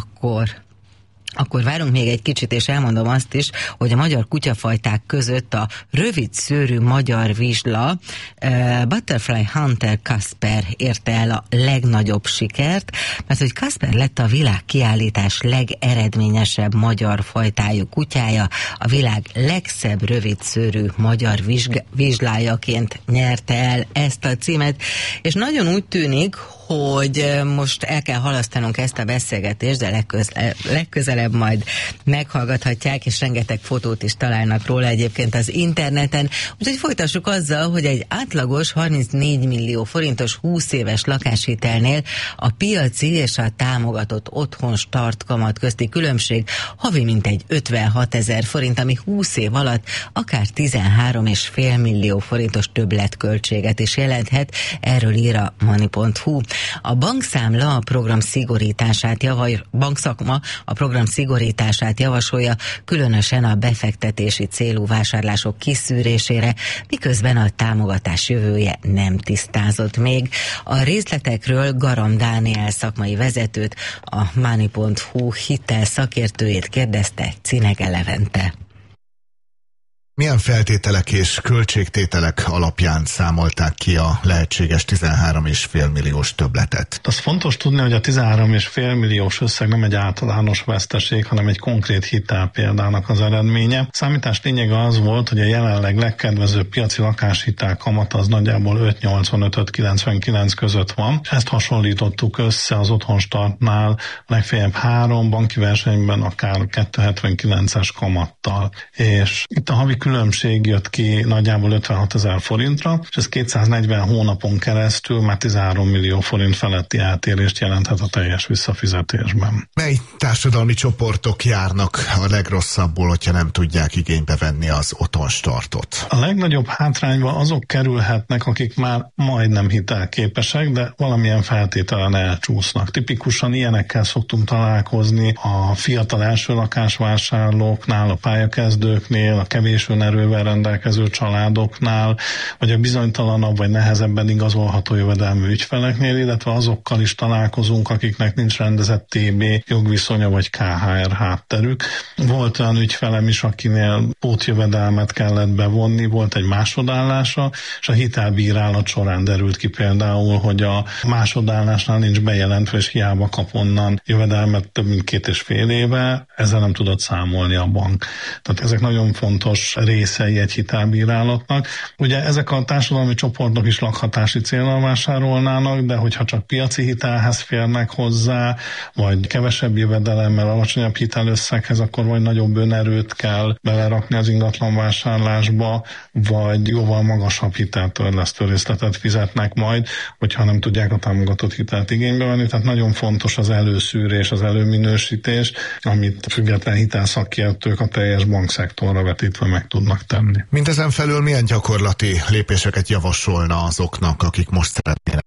akkor várunk még egy kicsit, és elmondom azt is, hogy a magyar kutyafajták között a rövid szőrű magyar vizsla Butterfly Hunter Kasper érte el a legnagyobb sikert, mert hogy Kasper lett a világkiállítás legeredményesebb magyar fajtájú kutyája, a világ legszebb rövid szőrű magyar vizslájaként nyerte el ezt a címet, és nagyon úgy tűnik, hogy most el kell halasztanunk ezt a beszélgetést, de legközelebb majd meghallgathatják, és rengeteg fotót is találnak róla egyébként az interneten. Úgyhogy folytassuk azzal, hogy egy átlagos 34 millió forintos 20 éves lakáshitelnél a piaci és a támogatott otthon startkamat közti különbség havi mintegy 56 000 forint, ami 20 év alatt akár 13,5 millió forintos többletköltséget is jelenthet, erről ír a Money.hu. A bankszámla a program szigorítását bankszakma a program szigorítását javasolja, különösen a befektetési célú vásárlások kiszűrésére, miközben a támogatás jövője nem tisztázott még. A részletekről Garam Dániel szakmai vezetőt, a Money.hu hitel szakértőjét kérdezte Cinege Levente. Milyen feltételek és költségtételek alapján számolták ki a lehetséges 13,5 milliós többletet? Az fontos tudni, hogy a 13,5 milliós összeg nem egy általános veszteség, hanem egy konkrét hitelpéldának az eredménye. Számítás lényege az volt, hogy a jelenleg legkedvezőbb piaci lakáshitel kamata az nagyjából 5,85-5,99 között van. Ezt hasonlítottuk össze az Otthonstartnál legfeljebb 3 banki versenyben akár 2,79-es kamattal. És itt a havi különbség jött ki nagyjából 56 000 forintra, és ez 240 hónapon keresztül már 13 millió forint feletti eltérést jelenthet a teljes visszafizetésben. Mely társadalmi csoportok járnak a legrosszabbul, hogyha nem tudják igénybe venni az Otthonstartot? A legnagyobb hátrányba azok kerülhetnek, akik már majdnem hitelképesek, de valamilyen feltételen elcsúsznak. Tipikusan ilyenekkel szoktunk találkozni a fiatal első lakásvásárlóknál, a pályakezdőknél, a kevés önerővel rendelkező családoknál, vagy a bizonytalanabb vagy nehezebben igazolható jövedelmű ügyfeleknél, illetve azokkal is találkozunk, akiknek nincs rendezett TB jogviszonya vagy KHR hátterük. Volt olyan ügyfelem is, akinél pótjövedelmet kellett bevonni, volt egy másodállása, és a hitelbírálat során derült ki például, hogy a másodállásnál nincs bejelentve, és hiába kap onnan jövedelmet több mint 2,5 éve, ezzel nem tudott számolni a bank. Tehát ezek nagyon fontos részei egy hitelbírálatnak. Ugye ezek a társadalmi csoportok is lakhatási céllal vásárolnának, de hogyha csak piaci hitelhez férnek hozzá, vagy kevesebb jövedelemmel, alacsonyabb hitelösszeghez, akkor vagy nagyobb önerőt kell belerakni az ingatlan vásárlásba, vagy jóval magasabb hiteltörlesztő részletet fizetnek majd, hogyha nem tudják a támogatott hitelt igénybe venni. Tehát nagyon fontos az előszűrés, az előminősítés, amit független hitelszakértők a teljes bankszektorra vetítve meg tudnak tenni. Mindezen felül milyen gyakorlati lépéseket javasolna azoknak, akik most szeretnének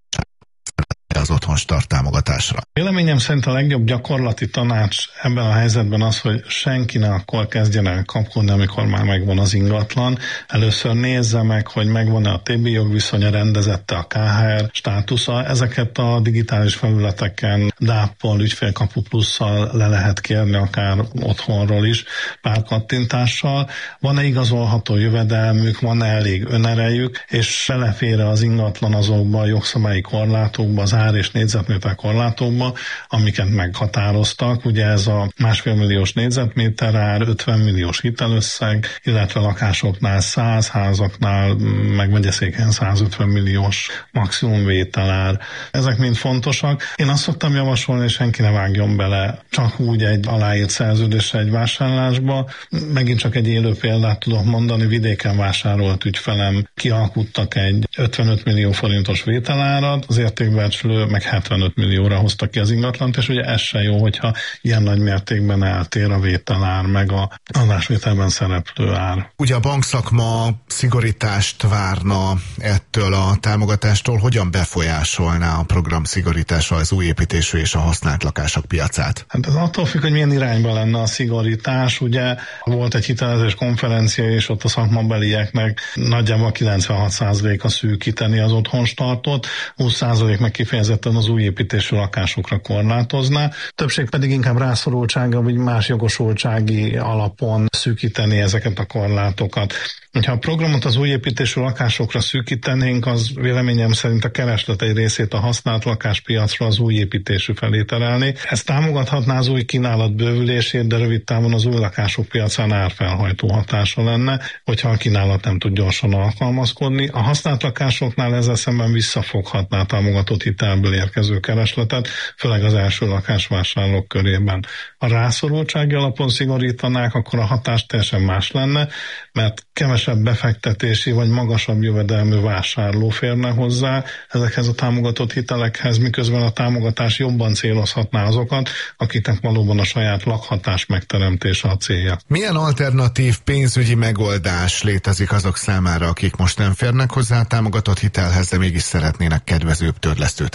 az Otthonstart támogatásra? Véleményem szerint a legjobb gyakorlati tanács ebben a helyzetben az, hogy senki ne akkor kezdjen el kapkodni, amikor már megvan az ingatlan. Először nézze meg, hogy megvan-e a TB jogviszonya, rendezette a KHR státusza. Ezeket a digitális felületeken DAP-pal, ügyfélkapu plusszal le lehet kérni, akár otthonról is, pár kattintással. Van-e igazolható jövedelmük, van-e elég önerejük, és belefér az ingatlan azokba a jogszabályi korlátokba, az ár és négyzetméter korlátokba, amiket meghatároztak. Ugye ez a 1,5 milliós négyzetméter ár, 50 milliós hitelösszeg, illetve lakásoknál 100, házaknál, meg megyeszéken 150 milliós maximum vételár. Ezek mind fontosak. Én azt szoktam javasolni, hogy senki ne vágjon bele csak úgy egy aláírt szerződésre egy vásárlásba. Megint csak egy élő példát tudok mondani, vidéken vásárolt ügyfelem kialkuttak egy 55 millió forintos vételárat, az értékbecsülő meg 75 millióra hozta ki az ingatlant, és ugye ez se jó, hogyha ilyen nagy mértékben eltér a vételár, meg a adásvételben szereplő ár. Ugye a bankszakma szigorítást várna ettől a támogatástól, hogyan befolyásolná a program szigorítása az új építésű és a használt lakások piacát? Hát ez attól függ, hogy milyen irányba lenne a szigorítás. Ugye volt egy hitelezés konferencia, és ott a szakmabelieknek nagyjából 96%-a szűkíteni az Otthonstartot, 20% meg kifejezetten az új építésű lakásokra korlátozná. Többség pedig inkább rászorultsága, vagy más jogosultsági alapon szűkíteni ezeket a korlátokat. Ha a programot az új építésű lakásokra szűkítenénk, az véleményem szerint a kereslet egy részét a használt lakáspiacra az új építésű felé terelni. Ez támogathatná az új kínálat bővülését, de rövid távon az új lakások piacán árfelhajtó hatása lenne, hogyha a kínálat nem tud gyorsan alkalmazkodni. A használt lakásoknál ezzel szemben visszafoghatná a támogatott hitelből érkező keresletet, főleg az első lakásvásárlók körében. Ha rászorultsági alapon szigorítanák, akkor a hatás teljesen más lenne, mert kevesebb befektetési vagy magasabb jövedelmű vásárló férne hozzá ezekhez a támogatott hitelekhez, miközben a támogatás jobban célozhatná azokat, akiknek valóban a saját lakhatás megteremtése a célja. Milyen alternatív pénzügyi megoldás létezik azok számára, akik most nem férnek hozzá a támogatott hitelhez, de mégis szeretnének kedvezőbb törlesztőt elérni?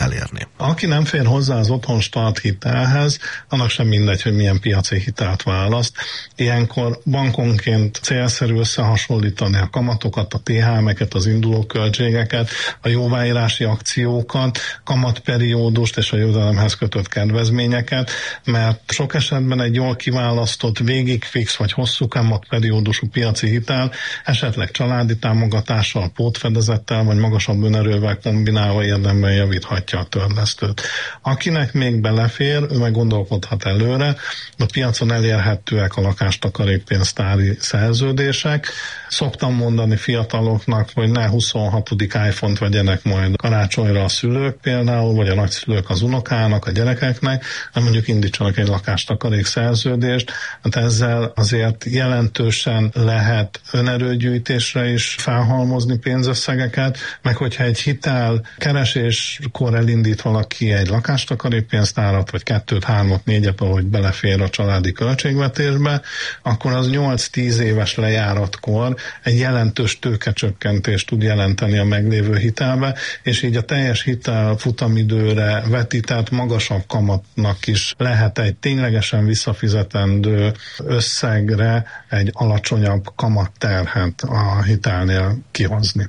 Aki nem fér hozzá az otthonstart hitelhez, annak sem mindegy, hogy milyen piaci hitelt választ. Ilyenkor bankonként célszerű összehasonlítani a kamatokat, a THM-eket, az induló költségeket, a jóváírási akciókat, kamatperiódust és a jövedelemhez kötött kedvezményeket, mert sok esetben egy jól kiválasztott végigfix vagy hosszú kamatperiódusú piaci hitel esetleg családi támogatással, pótfedezettel vagy magasabb önerővel kombinálva érdemben javíthatja a törlesztőt. Akinek még belefér, ő meg gondolkodhat előre, a piacon elérhetőek a lakástakarékpénztári szerződések. Szoktam mondani fiataloknak, hogy ne 26. iPhone-t vegyenek majd karácsonyra a szülők például, vagy a nagyszülők az unokának, a gyerekeknek, hanem mondjuk indítsanak egy lakástakarék szerződést, hát ezzel azért jelentősen lehet önerőgyűjtésre is felhalmozni pénzösszegeket, meg hogyha egy hitel kereséskor elindít valaki egy lakástakarékpénztárat, vagy 2, 3, 4, ahogy belefér a családi költségvetésbe, akkor az 8-10 éves lejáratkor egy jelentős tőkecsökkentést tud jelenteni a meglévő hitelbe, és így a teljes hitel futamidőre vetített magasabb kamatnak is lehet egy ténylegesen visszafizetendő összegre egy alacsonyabb kamatterhet a hitelnél kihozni.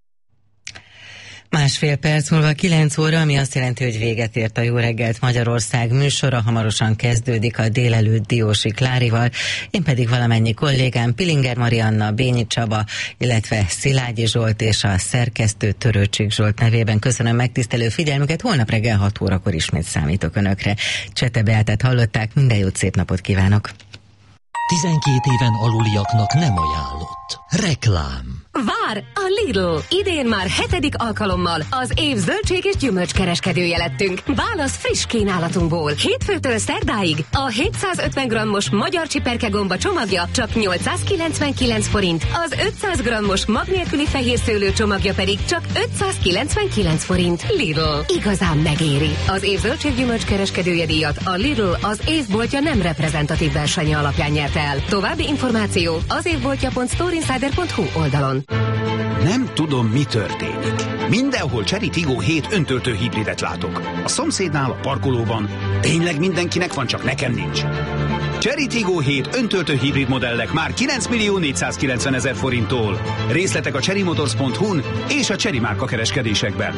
1,5 perc múlva 9 óra, ami azt jelenti, hogy véget ért a Jó reggelt Magyarország műsora, hamarosan kezdődik a délelőtt Diósi Klárival, én pedig valamennyi kollégám Pilinger Marianna, Bényi Csaba, illetve Szilágyi Zsolt és a szerkesztő Törőcsik Zsolt nevében köszönöm megtisztelő figyelmüket, holnap reggel 6 órakor ismét számítok Önökre. Csete Beátát hallották, minden jót, szép napot kívánok! 12 éven aluliaknak nem ajánlott. Reklám. Vár! A Lidl! Idén már 7. alkalommal az év zöldség és gyümölcskereskedője lettünk. Válasz friss kínálatunkból. Hétfőtől szerdáig a 750 g-os magyar csiperkegomba csomagja csak 899 forint, az 500 g-os mag nélküli fehérszőlő csomagja pedig csak 599 forint. Lidl. Igazán megéri. Az év zöldség gyümölcskereskedője díjat a Lidl az évboltja nem reprezentatív versenye alapján nyerte el. További információ az évboltja.storeinsider.hu oldalon. Nem tudom, mi történik. Mindenhol Chery Tiggo 7 öntöltő hibridet látok. A szomszédnál, a parkolóban. Tényleg mindenkinek van, csak nekem nincs. Chery Tiggo 7 öntöltő hibrid modellek már 9.490.000 forinttól. Részletek a cherrymotors.hu-n és a Chery márka kereskedésekben.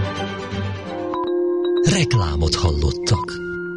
Reklámot hallottak.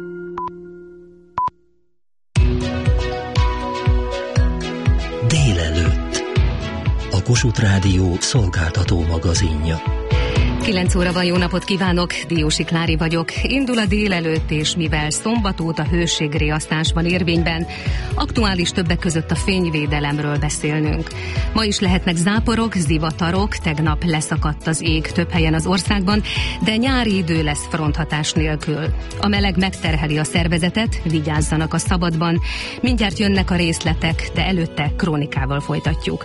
Délelőtt. A Kossuth Rádió szolgáltató magazinja. 9 óra van, jó napot kívánok, Diósi Klári vagyok. Indul a délelőtt, és mivel szombat óta hőségriasztás van érvényben, aktuális többek között a fényvédelemről beszélnünk. Ma is lehetnek záporok, zivatarok, tegnap leszakadt az ég több helyen az országban, de nyári idő lesz fronthatás nélkül. A meleg megterheli a szervezetet, vigyázzanak a szabadban, mindjárt jönnek a részletek, de előtte krónikával folytatjuk.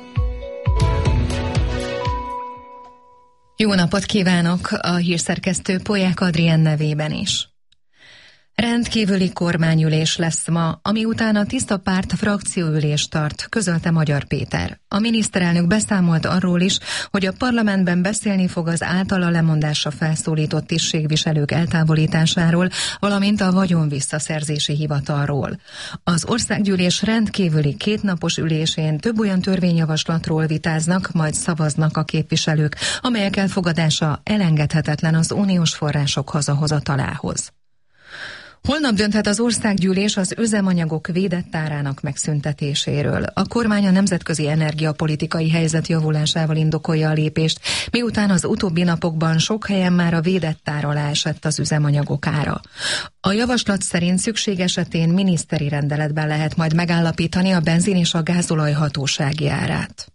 Jó napot kívánok a hírszerkesztő Polyák Adrien nevében is. Rendkívüli kormányülés lesz ma, ami után a Tiszta Párt frakcióülést tart, közölte Magyar Péter. A miniszterelnök beszámolt arról is, hogy a parlamentben beszélni fog az általa lemondásra felszólított tisztségviselők eltávolításáról, valamint a vagyonvisszaszerzési hivatalról. Az országgyűlés rendkívüli 2 napos ülésén több olyan törvényjavaslatról vitáznak, majd szavaznak a képviselők, amelyek elfogadása elengedhetetlen az uniós források hazahozatalához. Holnap dönthet az országgyűlés az üzemanyagok védett árának megszüntetéséről. A kormány a nemzetközi energiapolitikai helyzet javulásával indokolja a lépést, miután az utóbbi napokban sok helyen már a védett ár alá esett az üzemanyagok ára. A javaslat szerint szükség esetén miniszteri rendeletben lehet majd megállapítani a benzin és a gázolaj hatósági árát.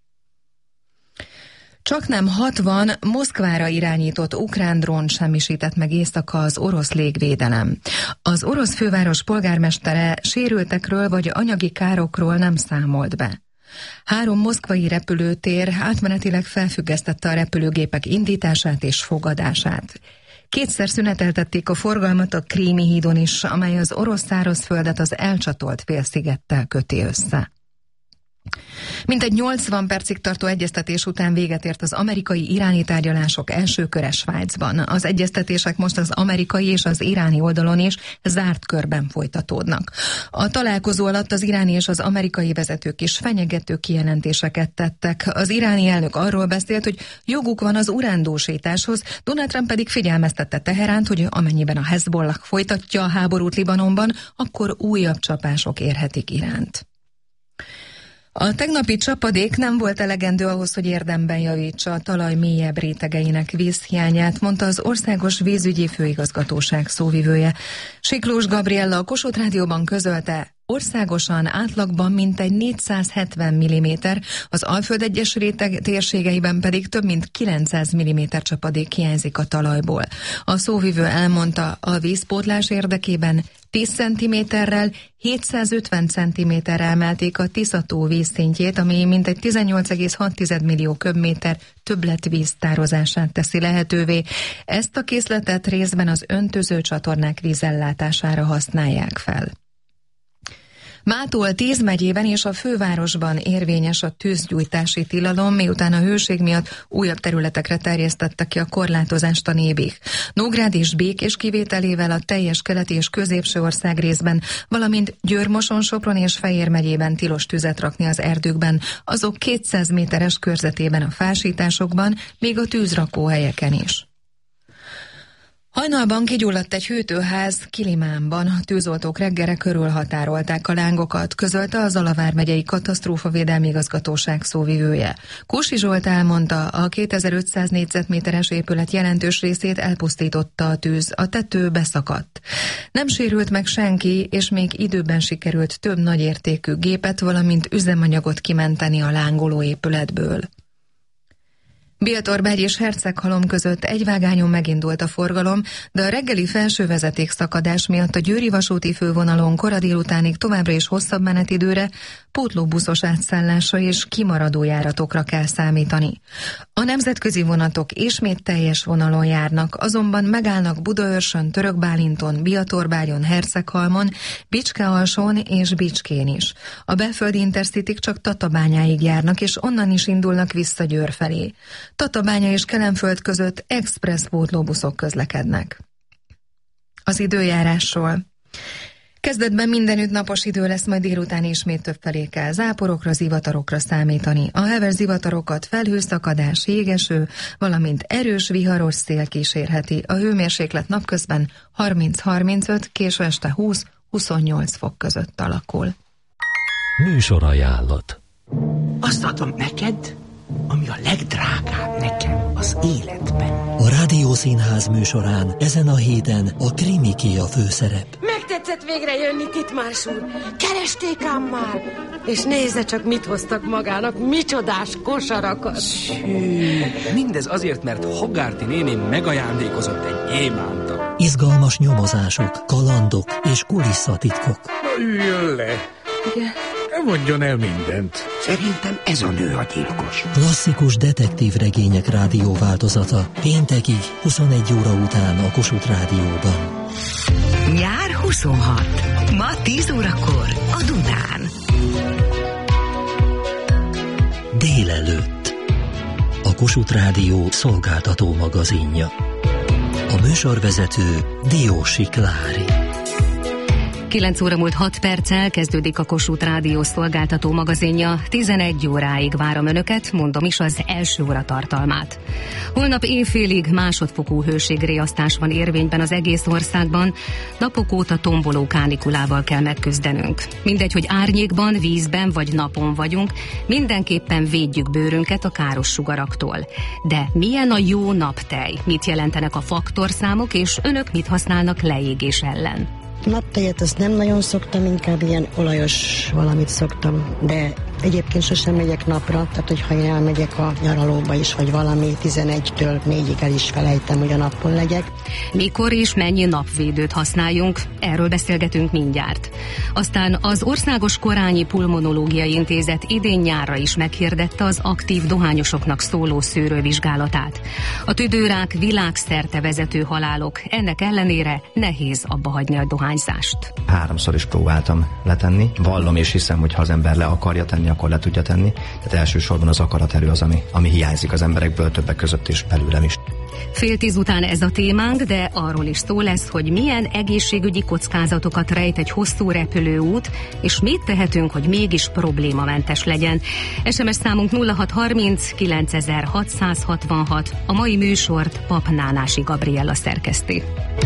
Csaknem 60 Moszkvára irányított ukrán drón semmisített meg éjszaka az orosz légvédelem. Az orosz főváros polgármestere sérültekről vagy anyagi károkról nem számolt be. 3 moszkvai repülőtér átmenetileg felfüggesztette a repülőgépek indítását és fogadását. 2-szer szüneteltették a forgalmat a Krími hídon is, amely az orosz szárazföldet az elcsatolt félszigettel köti össze. Mintegy 80 percig tartó egyeztetés után véget ért az amerikai-iráni tárgyalások első köre Svájcban. Az egyeztetések most az amerikai és az iráni oldalon is zárt körben folytatódnak. A találkozó alatt az iráni és az amerikai vezetők is fenyegető kijelentéseket tettek. Az iráni elnök arról beszélt, hogy joguk van az urándósításhoz, Donald Trump pedig figyelmeztette Teheránt, hogy amennyiben a Hezbollah folytatja a háborút Libanonban, akkor újabb csapások érhetik Iránt. A tegnapi csapadék nem volt elegendő ahhoz, hogy érdemben javítsa a talaj mélyebb rétegeinek vízhiányát, mondta az Országos Vízügyi Főigazgatóság szóvivője. Siklós Gabriella a Kossuth Rádióban közölte, országosan átlagban mintegy 470 mm, az Alföld egyes réteg térségeiben pedig több mint 900 mm csapadék hiányzik a talajból. A szóvivő elmondta, a vízpótlás érdekében 10 cm-rel 750 cm-re emelték a Tisza-tó vízszintjét, ami mintegy 18,6 millió köbméter többletvíz tározását teszi lehetővé. Ezt a készletet részben az öntöző csatornák vízellátására használják fel. Mától 10 megyében és a fővárosban érvényes a tűzgyújtási tilalom, miután a hőség miatt újabb területekre terjesztette ki a korlátozást a Nébih. Nógrád és Békés kivételével a teljes keleti és középső ország részben, valamint Győr-Moson, Sopron és Fejér megyében tilos tüzet rakni az erdőkben, azok 200 méteres körzetében a fásításokban, még a tűzrakóhelyeken is. Hajnalban kigyulladt egy hűtőház Kilimánban. A tűzoltók reggelre körülhatárolták a lángokat, közölte a Zalavár megyei katasztrófavédelmi igazgatóság szóvivője. Kósi Zsolt elmondta, a 2500 négyzetméteres épület jelentős részét elpusztította a tűz, a tető beszakadt. Nem sérült meg senki, és még időben sikerült több nagyértékű gépet, valamint üzemanyagot kimenteni a lángoló épületből. Biltorbegy és Herceghalom között egy vágányon megindult a forgalom, de a reggeli felső vezeték szakadás miatt a győri vasúti fővonalon kora délutánig továbbra is hosszabb menetidőre, pótlóbuszos átszállásra és kimaradó járatokra kell számítani. A nemzetközi vonatok ismét teljes vonalon járnak, azonban megállnak Budaörsön, Törökbálinton, Biatorbágyon, Herceghalmon, Bicske-alsón és Bicskén is. A belföldi intercityk csak Tatabányáig járnak, és onnan is indulnak vissza Győr felé. Tatabánya és Kelenföld között express pótlóbuszok közlekednek. Az időjárásról. Kezdetben mindenütt napos idő lesz, majd délután ismét többfelé kell záporokra, zivatarokra számítani. A heves zivatarokat felhőszakadás, jégeső, valamint erős viharos szél kísérheti. A hőmérséklet napközben 30-35, késő este 20-28 fok között alakul. Műsorajánlat. Azt adom neked, ami a legdrágább nekem az életben. A Rádiószínház műsorán ezen a héten a krimiké a főszerep. Megtetszett végre jönni, Titmárs úr. Keresték ám már. És nézze csak, mit hoztak magának, micsodás kosarakat. Mindez azért, mert Hogarty néni megajándékozott egy gyémántot. Izgalmas nyomozások, kalandok és kulisszatitkok. Üljön le. Igen? Mondjon el mindent. Szerintem ez a nő a gyilkos. Klasszikus detektív regények rádióváltozata. Péntekig 21 óra után a Kossuth Rádióban. Nyár 26. Ma 10 órakor a Dunán. Délelőtt. A Kossuth Rádió szolgáltató magazinja. A műsorvezető Diósi Klári. 9 óra múlt 6 perccel kezdődik a Kossuth Rádió szolgáltató magazinja. 11 óráig várom önöket, mondom is az első óra tartalmát. Holnap éjfélig másodfokú hőségriasztás van érvényben az egész országban. Napok óta tomboló kánikulával kell megküzdenünk. Mindegy, hogy árnyékban, vízben vagy napon vagyunk, mindenképpen védjük bőrünket a káros sugaraktól. De milyen a jó naptej? Mit jelentenek a faktorszámok, és önök mit használnak leégés ellen? Naptejet azt nem nagyon szoktam, inkább ilyen olajos valamit szoktam, de egyébként sosem megyek napra, tehát hogyha én elmegyek a nyaralóba is, vagy valami 11-től 4-ig el is felejtem, hogy a napon legyek. Mikor és mennyi napvédőt használjunk, erről beszélgetünk mindjárt. Aztán az Országos Korányi Pulmonológiai Intézet idén nyárra is meghirdette az aktív dohányosoknak szóló szűrővizsgálatát. A tüdőrák világszerte vezető halálok, ennek ellenére nehéz abbahagyni a dohányzást. 3-szor is próbáltam letenni. Vallom és hiszem, hogy ha az ember le akarja tenni, akkor le tudja tenni. Tehát elsősorban az akaraterő az, ami hiányzik az emberekből, többek között is belőlem is. 9:30 után ez a témánk, de arról is szó lesz, hogy milyen egészségügyi kockázatokat rejt egy hosszú repülőút, és mit tehetünk, hogy mégis problémamentes legyen. SMS számunk 0630 9666. A mai műsort Pap Nánási Gabriella szerkeszti.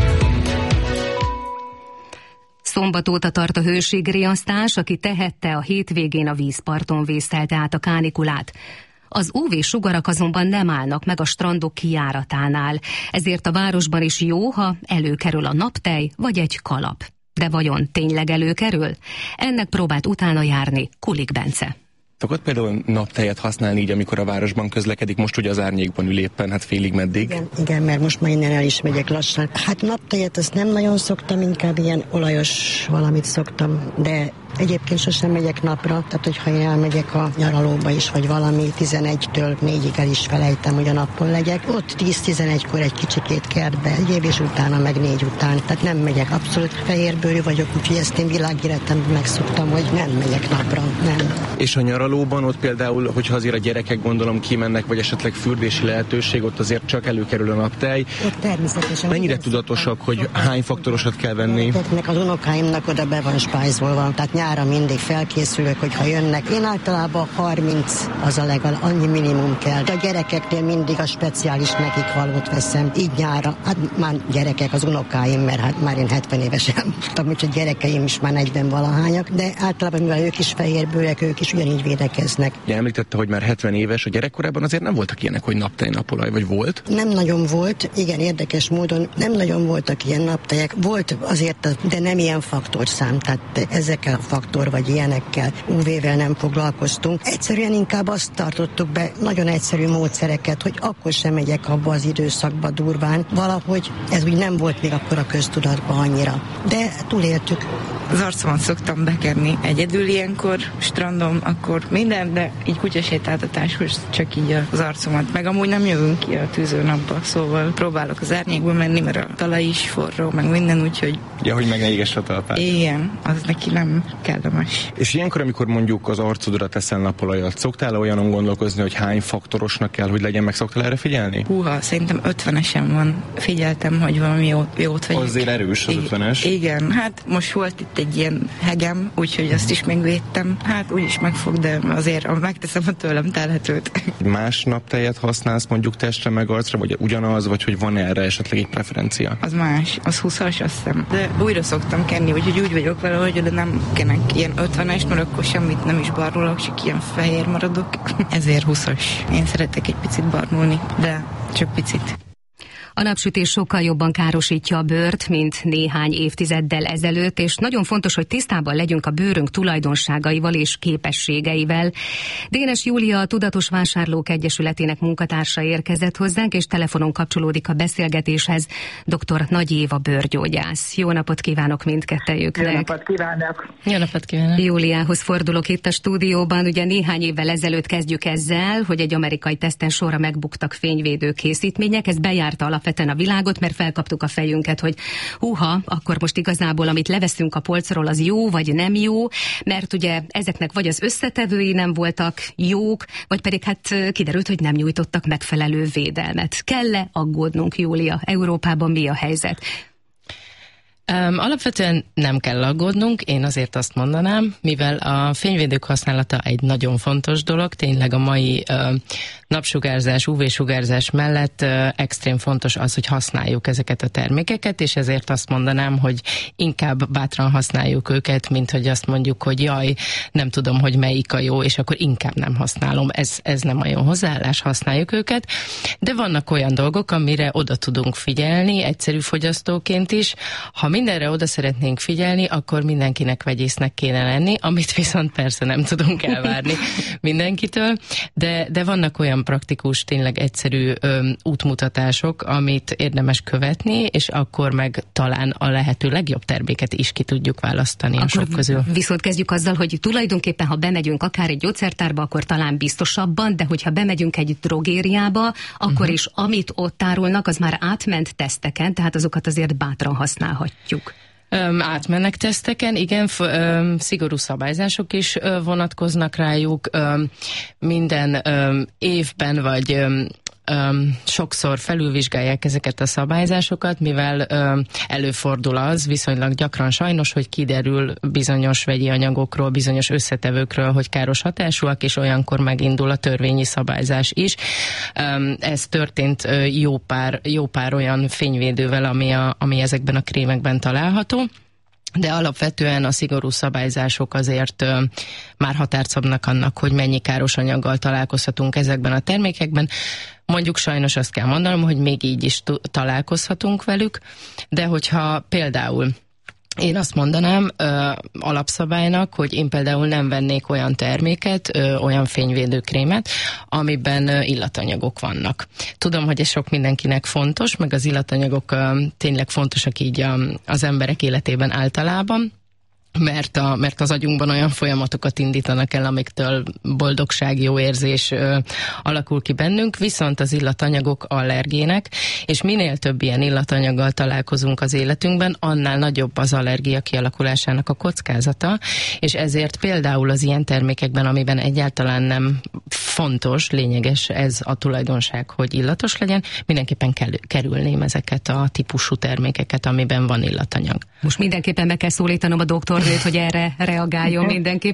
Szombat óta tart a hőségriasztás, aki tehette, a hétvégén a vízparton vészelte át a kánikulát. Az UV-sugarak azonban nem állnak meg a strandok kijáratánál, ezért a városban is jó, ha előkerül a naptej vagy egy kalap. De vajon tényleg előkerül? Ennek próbált utána járni Kulik Bence. Szokott például naptejet használni így, amikor a városban közlekedik, most ugye az árnyékban ül éppen, hát félig meddig. Igen, mert most már innen el is megyek lassan. Hát naptejet azt nem nagyon szoktam, inkább ilyen olajos valamit szoktam, de egyébként sosem megyek napra, tehát hogyha én elmegyek a nyaralóba is, vagy valami 11-től 4-ig el is felejtem, hogy a napon legyek. Ott 10-11-kor egy kicsikét kertbe, egyéb, és utána meg 4 után. Tehát nem megyek, abszolút fehérbőrű vagyok, úgyhogy ezt én világéletemben megszoktam, hogy nem megyek napra, nem. És a nyaralóban ott például, hogyha azért a gyerekek gondolom kimennek, vagy esetleg fürdési lehetőség, ott azért csak előkerül a naptej. Ott természetesen. Mennyire tudatosak, hogy hány faktorosat kell venni? Az unokáimnak oda be van spájzolva, tehát nyára mindig felkészülök, hogyha jönnek. Én általában 30 az a annyi minimum kell. A gyerekeknél mindig a speciális nekik valót veszem, így nyára. Hát már gyerekek, az unokáim, mert hát már én 70 évesen voltam, úgyhogy gyerekeim is már 40 valahányak, de általában mivel ők is fehérbőrek, ők is ugyanígy védekeznek. Ugye említette, hogy már 70 éves, a gyerekkorában azért nem voltak ilyenek, hogy naptej, napolaj, vagy volt? Nem nagyon volt, igen, érdekes módon nem nagyon voltak ilyen naptejek. Volt azért, de nem ilyen faktorszám, tehát ezekkel a faktor vagy ilyenekkel, UV-vel nem foglalkoztunk. Egyszerűen inkább azt tartottuk be, nagyon egyszerű módszereket, hogy akkor sem megyek abba az időszakba durván. Valahogy ez úgy nem volt még akkor a köztudatban annyira. De túléltük. Az arcomat szoktam bekenni egyedül ilyenkor, strandon, akkor minden, de így kutyasétáltatáshoz csak így az arcomat. Meg amúgy nem jövünk ki a tűzőnapba, szóval próbálok az árnyékba menni, mert a talaj is forró, meg minden, úgyhogy... Ja, hogy meg ne égess a talpát. Igen, az neki nem kellemes. És ilyenkor, amikor mondjuk az arcodra teszel napolajat, szoktál olyanon gondolkozni, hogy hány faktorosnak kell, hogy legyen, meg szoktál erre figyelni? Húha, szerintem 50-esen van. Figyeltem, hogy valami jót vagy. Azért erős az 50-es. Igen, hát most volt itt egy ilyen hegem, úgyhogy azt is megvédtem. Hát úgyis megfog, de azért megteszem a tőlem telhetőt. Más naptejet használsz mondjuk testre meg arcra, vagy ugyanaz, vagy hogy van erre esetleg egy preferencia? Az más, az 20-as, azt hiszem. De újra szoktam kenni, úgyhogy úgy vagyok vele, hogy de nem kenek ilyen 50-es, mert akkor semmit nem is barnulok, csak ilyen fehér maradok. Ezért 20-as. Én szeretek egy picit barnulni, de csak picit. A napsütés sokkal jobban károsítja a bőrt, mint néhány évtizeddel ezelőtt, és nagyon fontos, hogy tisztában legyünk a bőrünk tulajdonságaival és képességeivel. Dénes Júlia, a Tudatos Vásárlók Egyesületének munkatársa érkezett hozzánk, és telefonon kapcsolódik a beszélgetéshez dr. Nagy Éva bőrgyógyász. Jó napot kívánok mindkettejüknek! Jó napot kívánok! Jó napot kívánok! Júliához fordulok itt a stúdióban. Ugye néhány évvel ezelőtt kezdjük ezzel, hogy egy amerikai teszten sorra megbuktak fényvédő készítmények. Ez bejárta alapvetően a világot, mert felkaptuk a fejünket, hogy húha, akkor most igazából amit leveszünk a polcról, az jó vagy nem jó, mert ugye ezeknek vagy az összetevői nem voltak jók, vagy pedig hát kiderült, hogy nem nyújtottak megfelelő védelmet. Kell-e aggódnunk, Júlia? Európában mi a helyzet? Alapvetően nem kell aggódnunk, én azért azt mondanám, mivel a fényvédők használata egy nagyon fontos dolog, tényleg a mai napsugárzás, UV-sugárzás mellett extrém fontos az, hogy használjuk ezeket a termékeket, és ezért azt mondanám, hogy inkább bátran használjuk őket, mint hogy azt mondjuk, hogy jaj, nem tudom, hogy melyik a jó, és akkor inkább nem használom. Ez nem a jó hozzáállás, használjuk őket, de vannak olyan dolgok, amire oda tudunk figyelni, egyszerű fogyasztóként is. Ha mindenre oda szeretnénk figyelni, akkor mindenkinek vegyésznek kéne lenni, amit viszont persze nem tudunk elvárni mindenkitől, de vannak olyan praktikus, tényleg egyszerű útmutatások, amit érdemes követni, és akkor meg talán a lehető legjobb terméket is ki tudjuk választani a sok közül. Viszont kezdjük azzal, hogy tulajdonképpen, ha bemegyünk akár egy gyógyszertárba, akkor talán biztosabban, de hogyha bemegyünk egy drogériába, akkor is amit ott árulnak, az már átment teszteken, tehát azokat azért bátran használhatjuk. Átmennek teszteken, igen, szigorú szabályzások is vonatkoznak rájuk. Minden évben vagy sokszor felülvizsgálják ezeket a szabályzásokat, mivel előfordul az viszonylag gyakran sajnos, hogy kiderül bizonyos vegyi anyagokról, bizonyos összetevőkről, hogy káros hatásúak, és olyankor megindul a törvényi szabályzás is. Ez történt jó pár olyan fényvédővel, ami ezekben a krémekben található. De alapvetően a szigorú szabályzások azért már határt szabnak annak, hogy mennyi káros anyaggal találkozhatunk ezekben a termékekben. Mondjuk sajnos azt kell mondanom, hogy még így is találkozhatunk velük, de hogyha például én azt mondanám alapszabálynak, hogy én például nem vennék olyan terméket, olyan fényvédőkrémet, amiben illatanyagok vannak. Tudom, hogy ez sok mindenkinek fontos, meg az illatanyagok tényleg fontosak így az emberek életében általában, mert az agyunkban olyan folyamatokat indítanak el, amiktől boldogság, jó érzés alakul ki bennünk, viszont az illatanyagok allergének, és minél több ilyen illatanyaggal találkozunk az életünkben, annál nagyobb az allergia kialakulásának a kockázata, és ezért például az ilyen termékekben, amiben egyáltalán nem fontos, lényeges ez a tulajdonság, hogy illatos legyen, mindenképpen kerülném ezeket a típusú termékeket, amiben van illatanyag. Most mindenképpen meg kell szólítanom a doktornőt, hogy erre reagáljon mindenképp.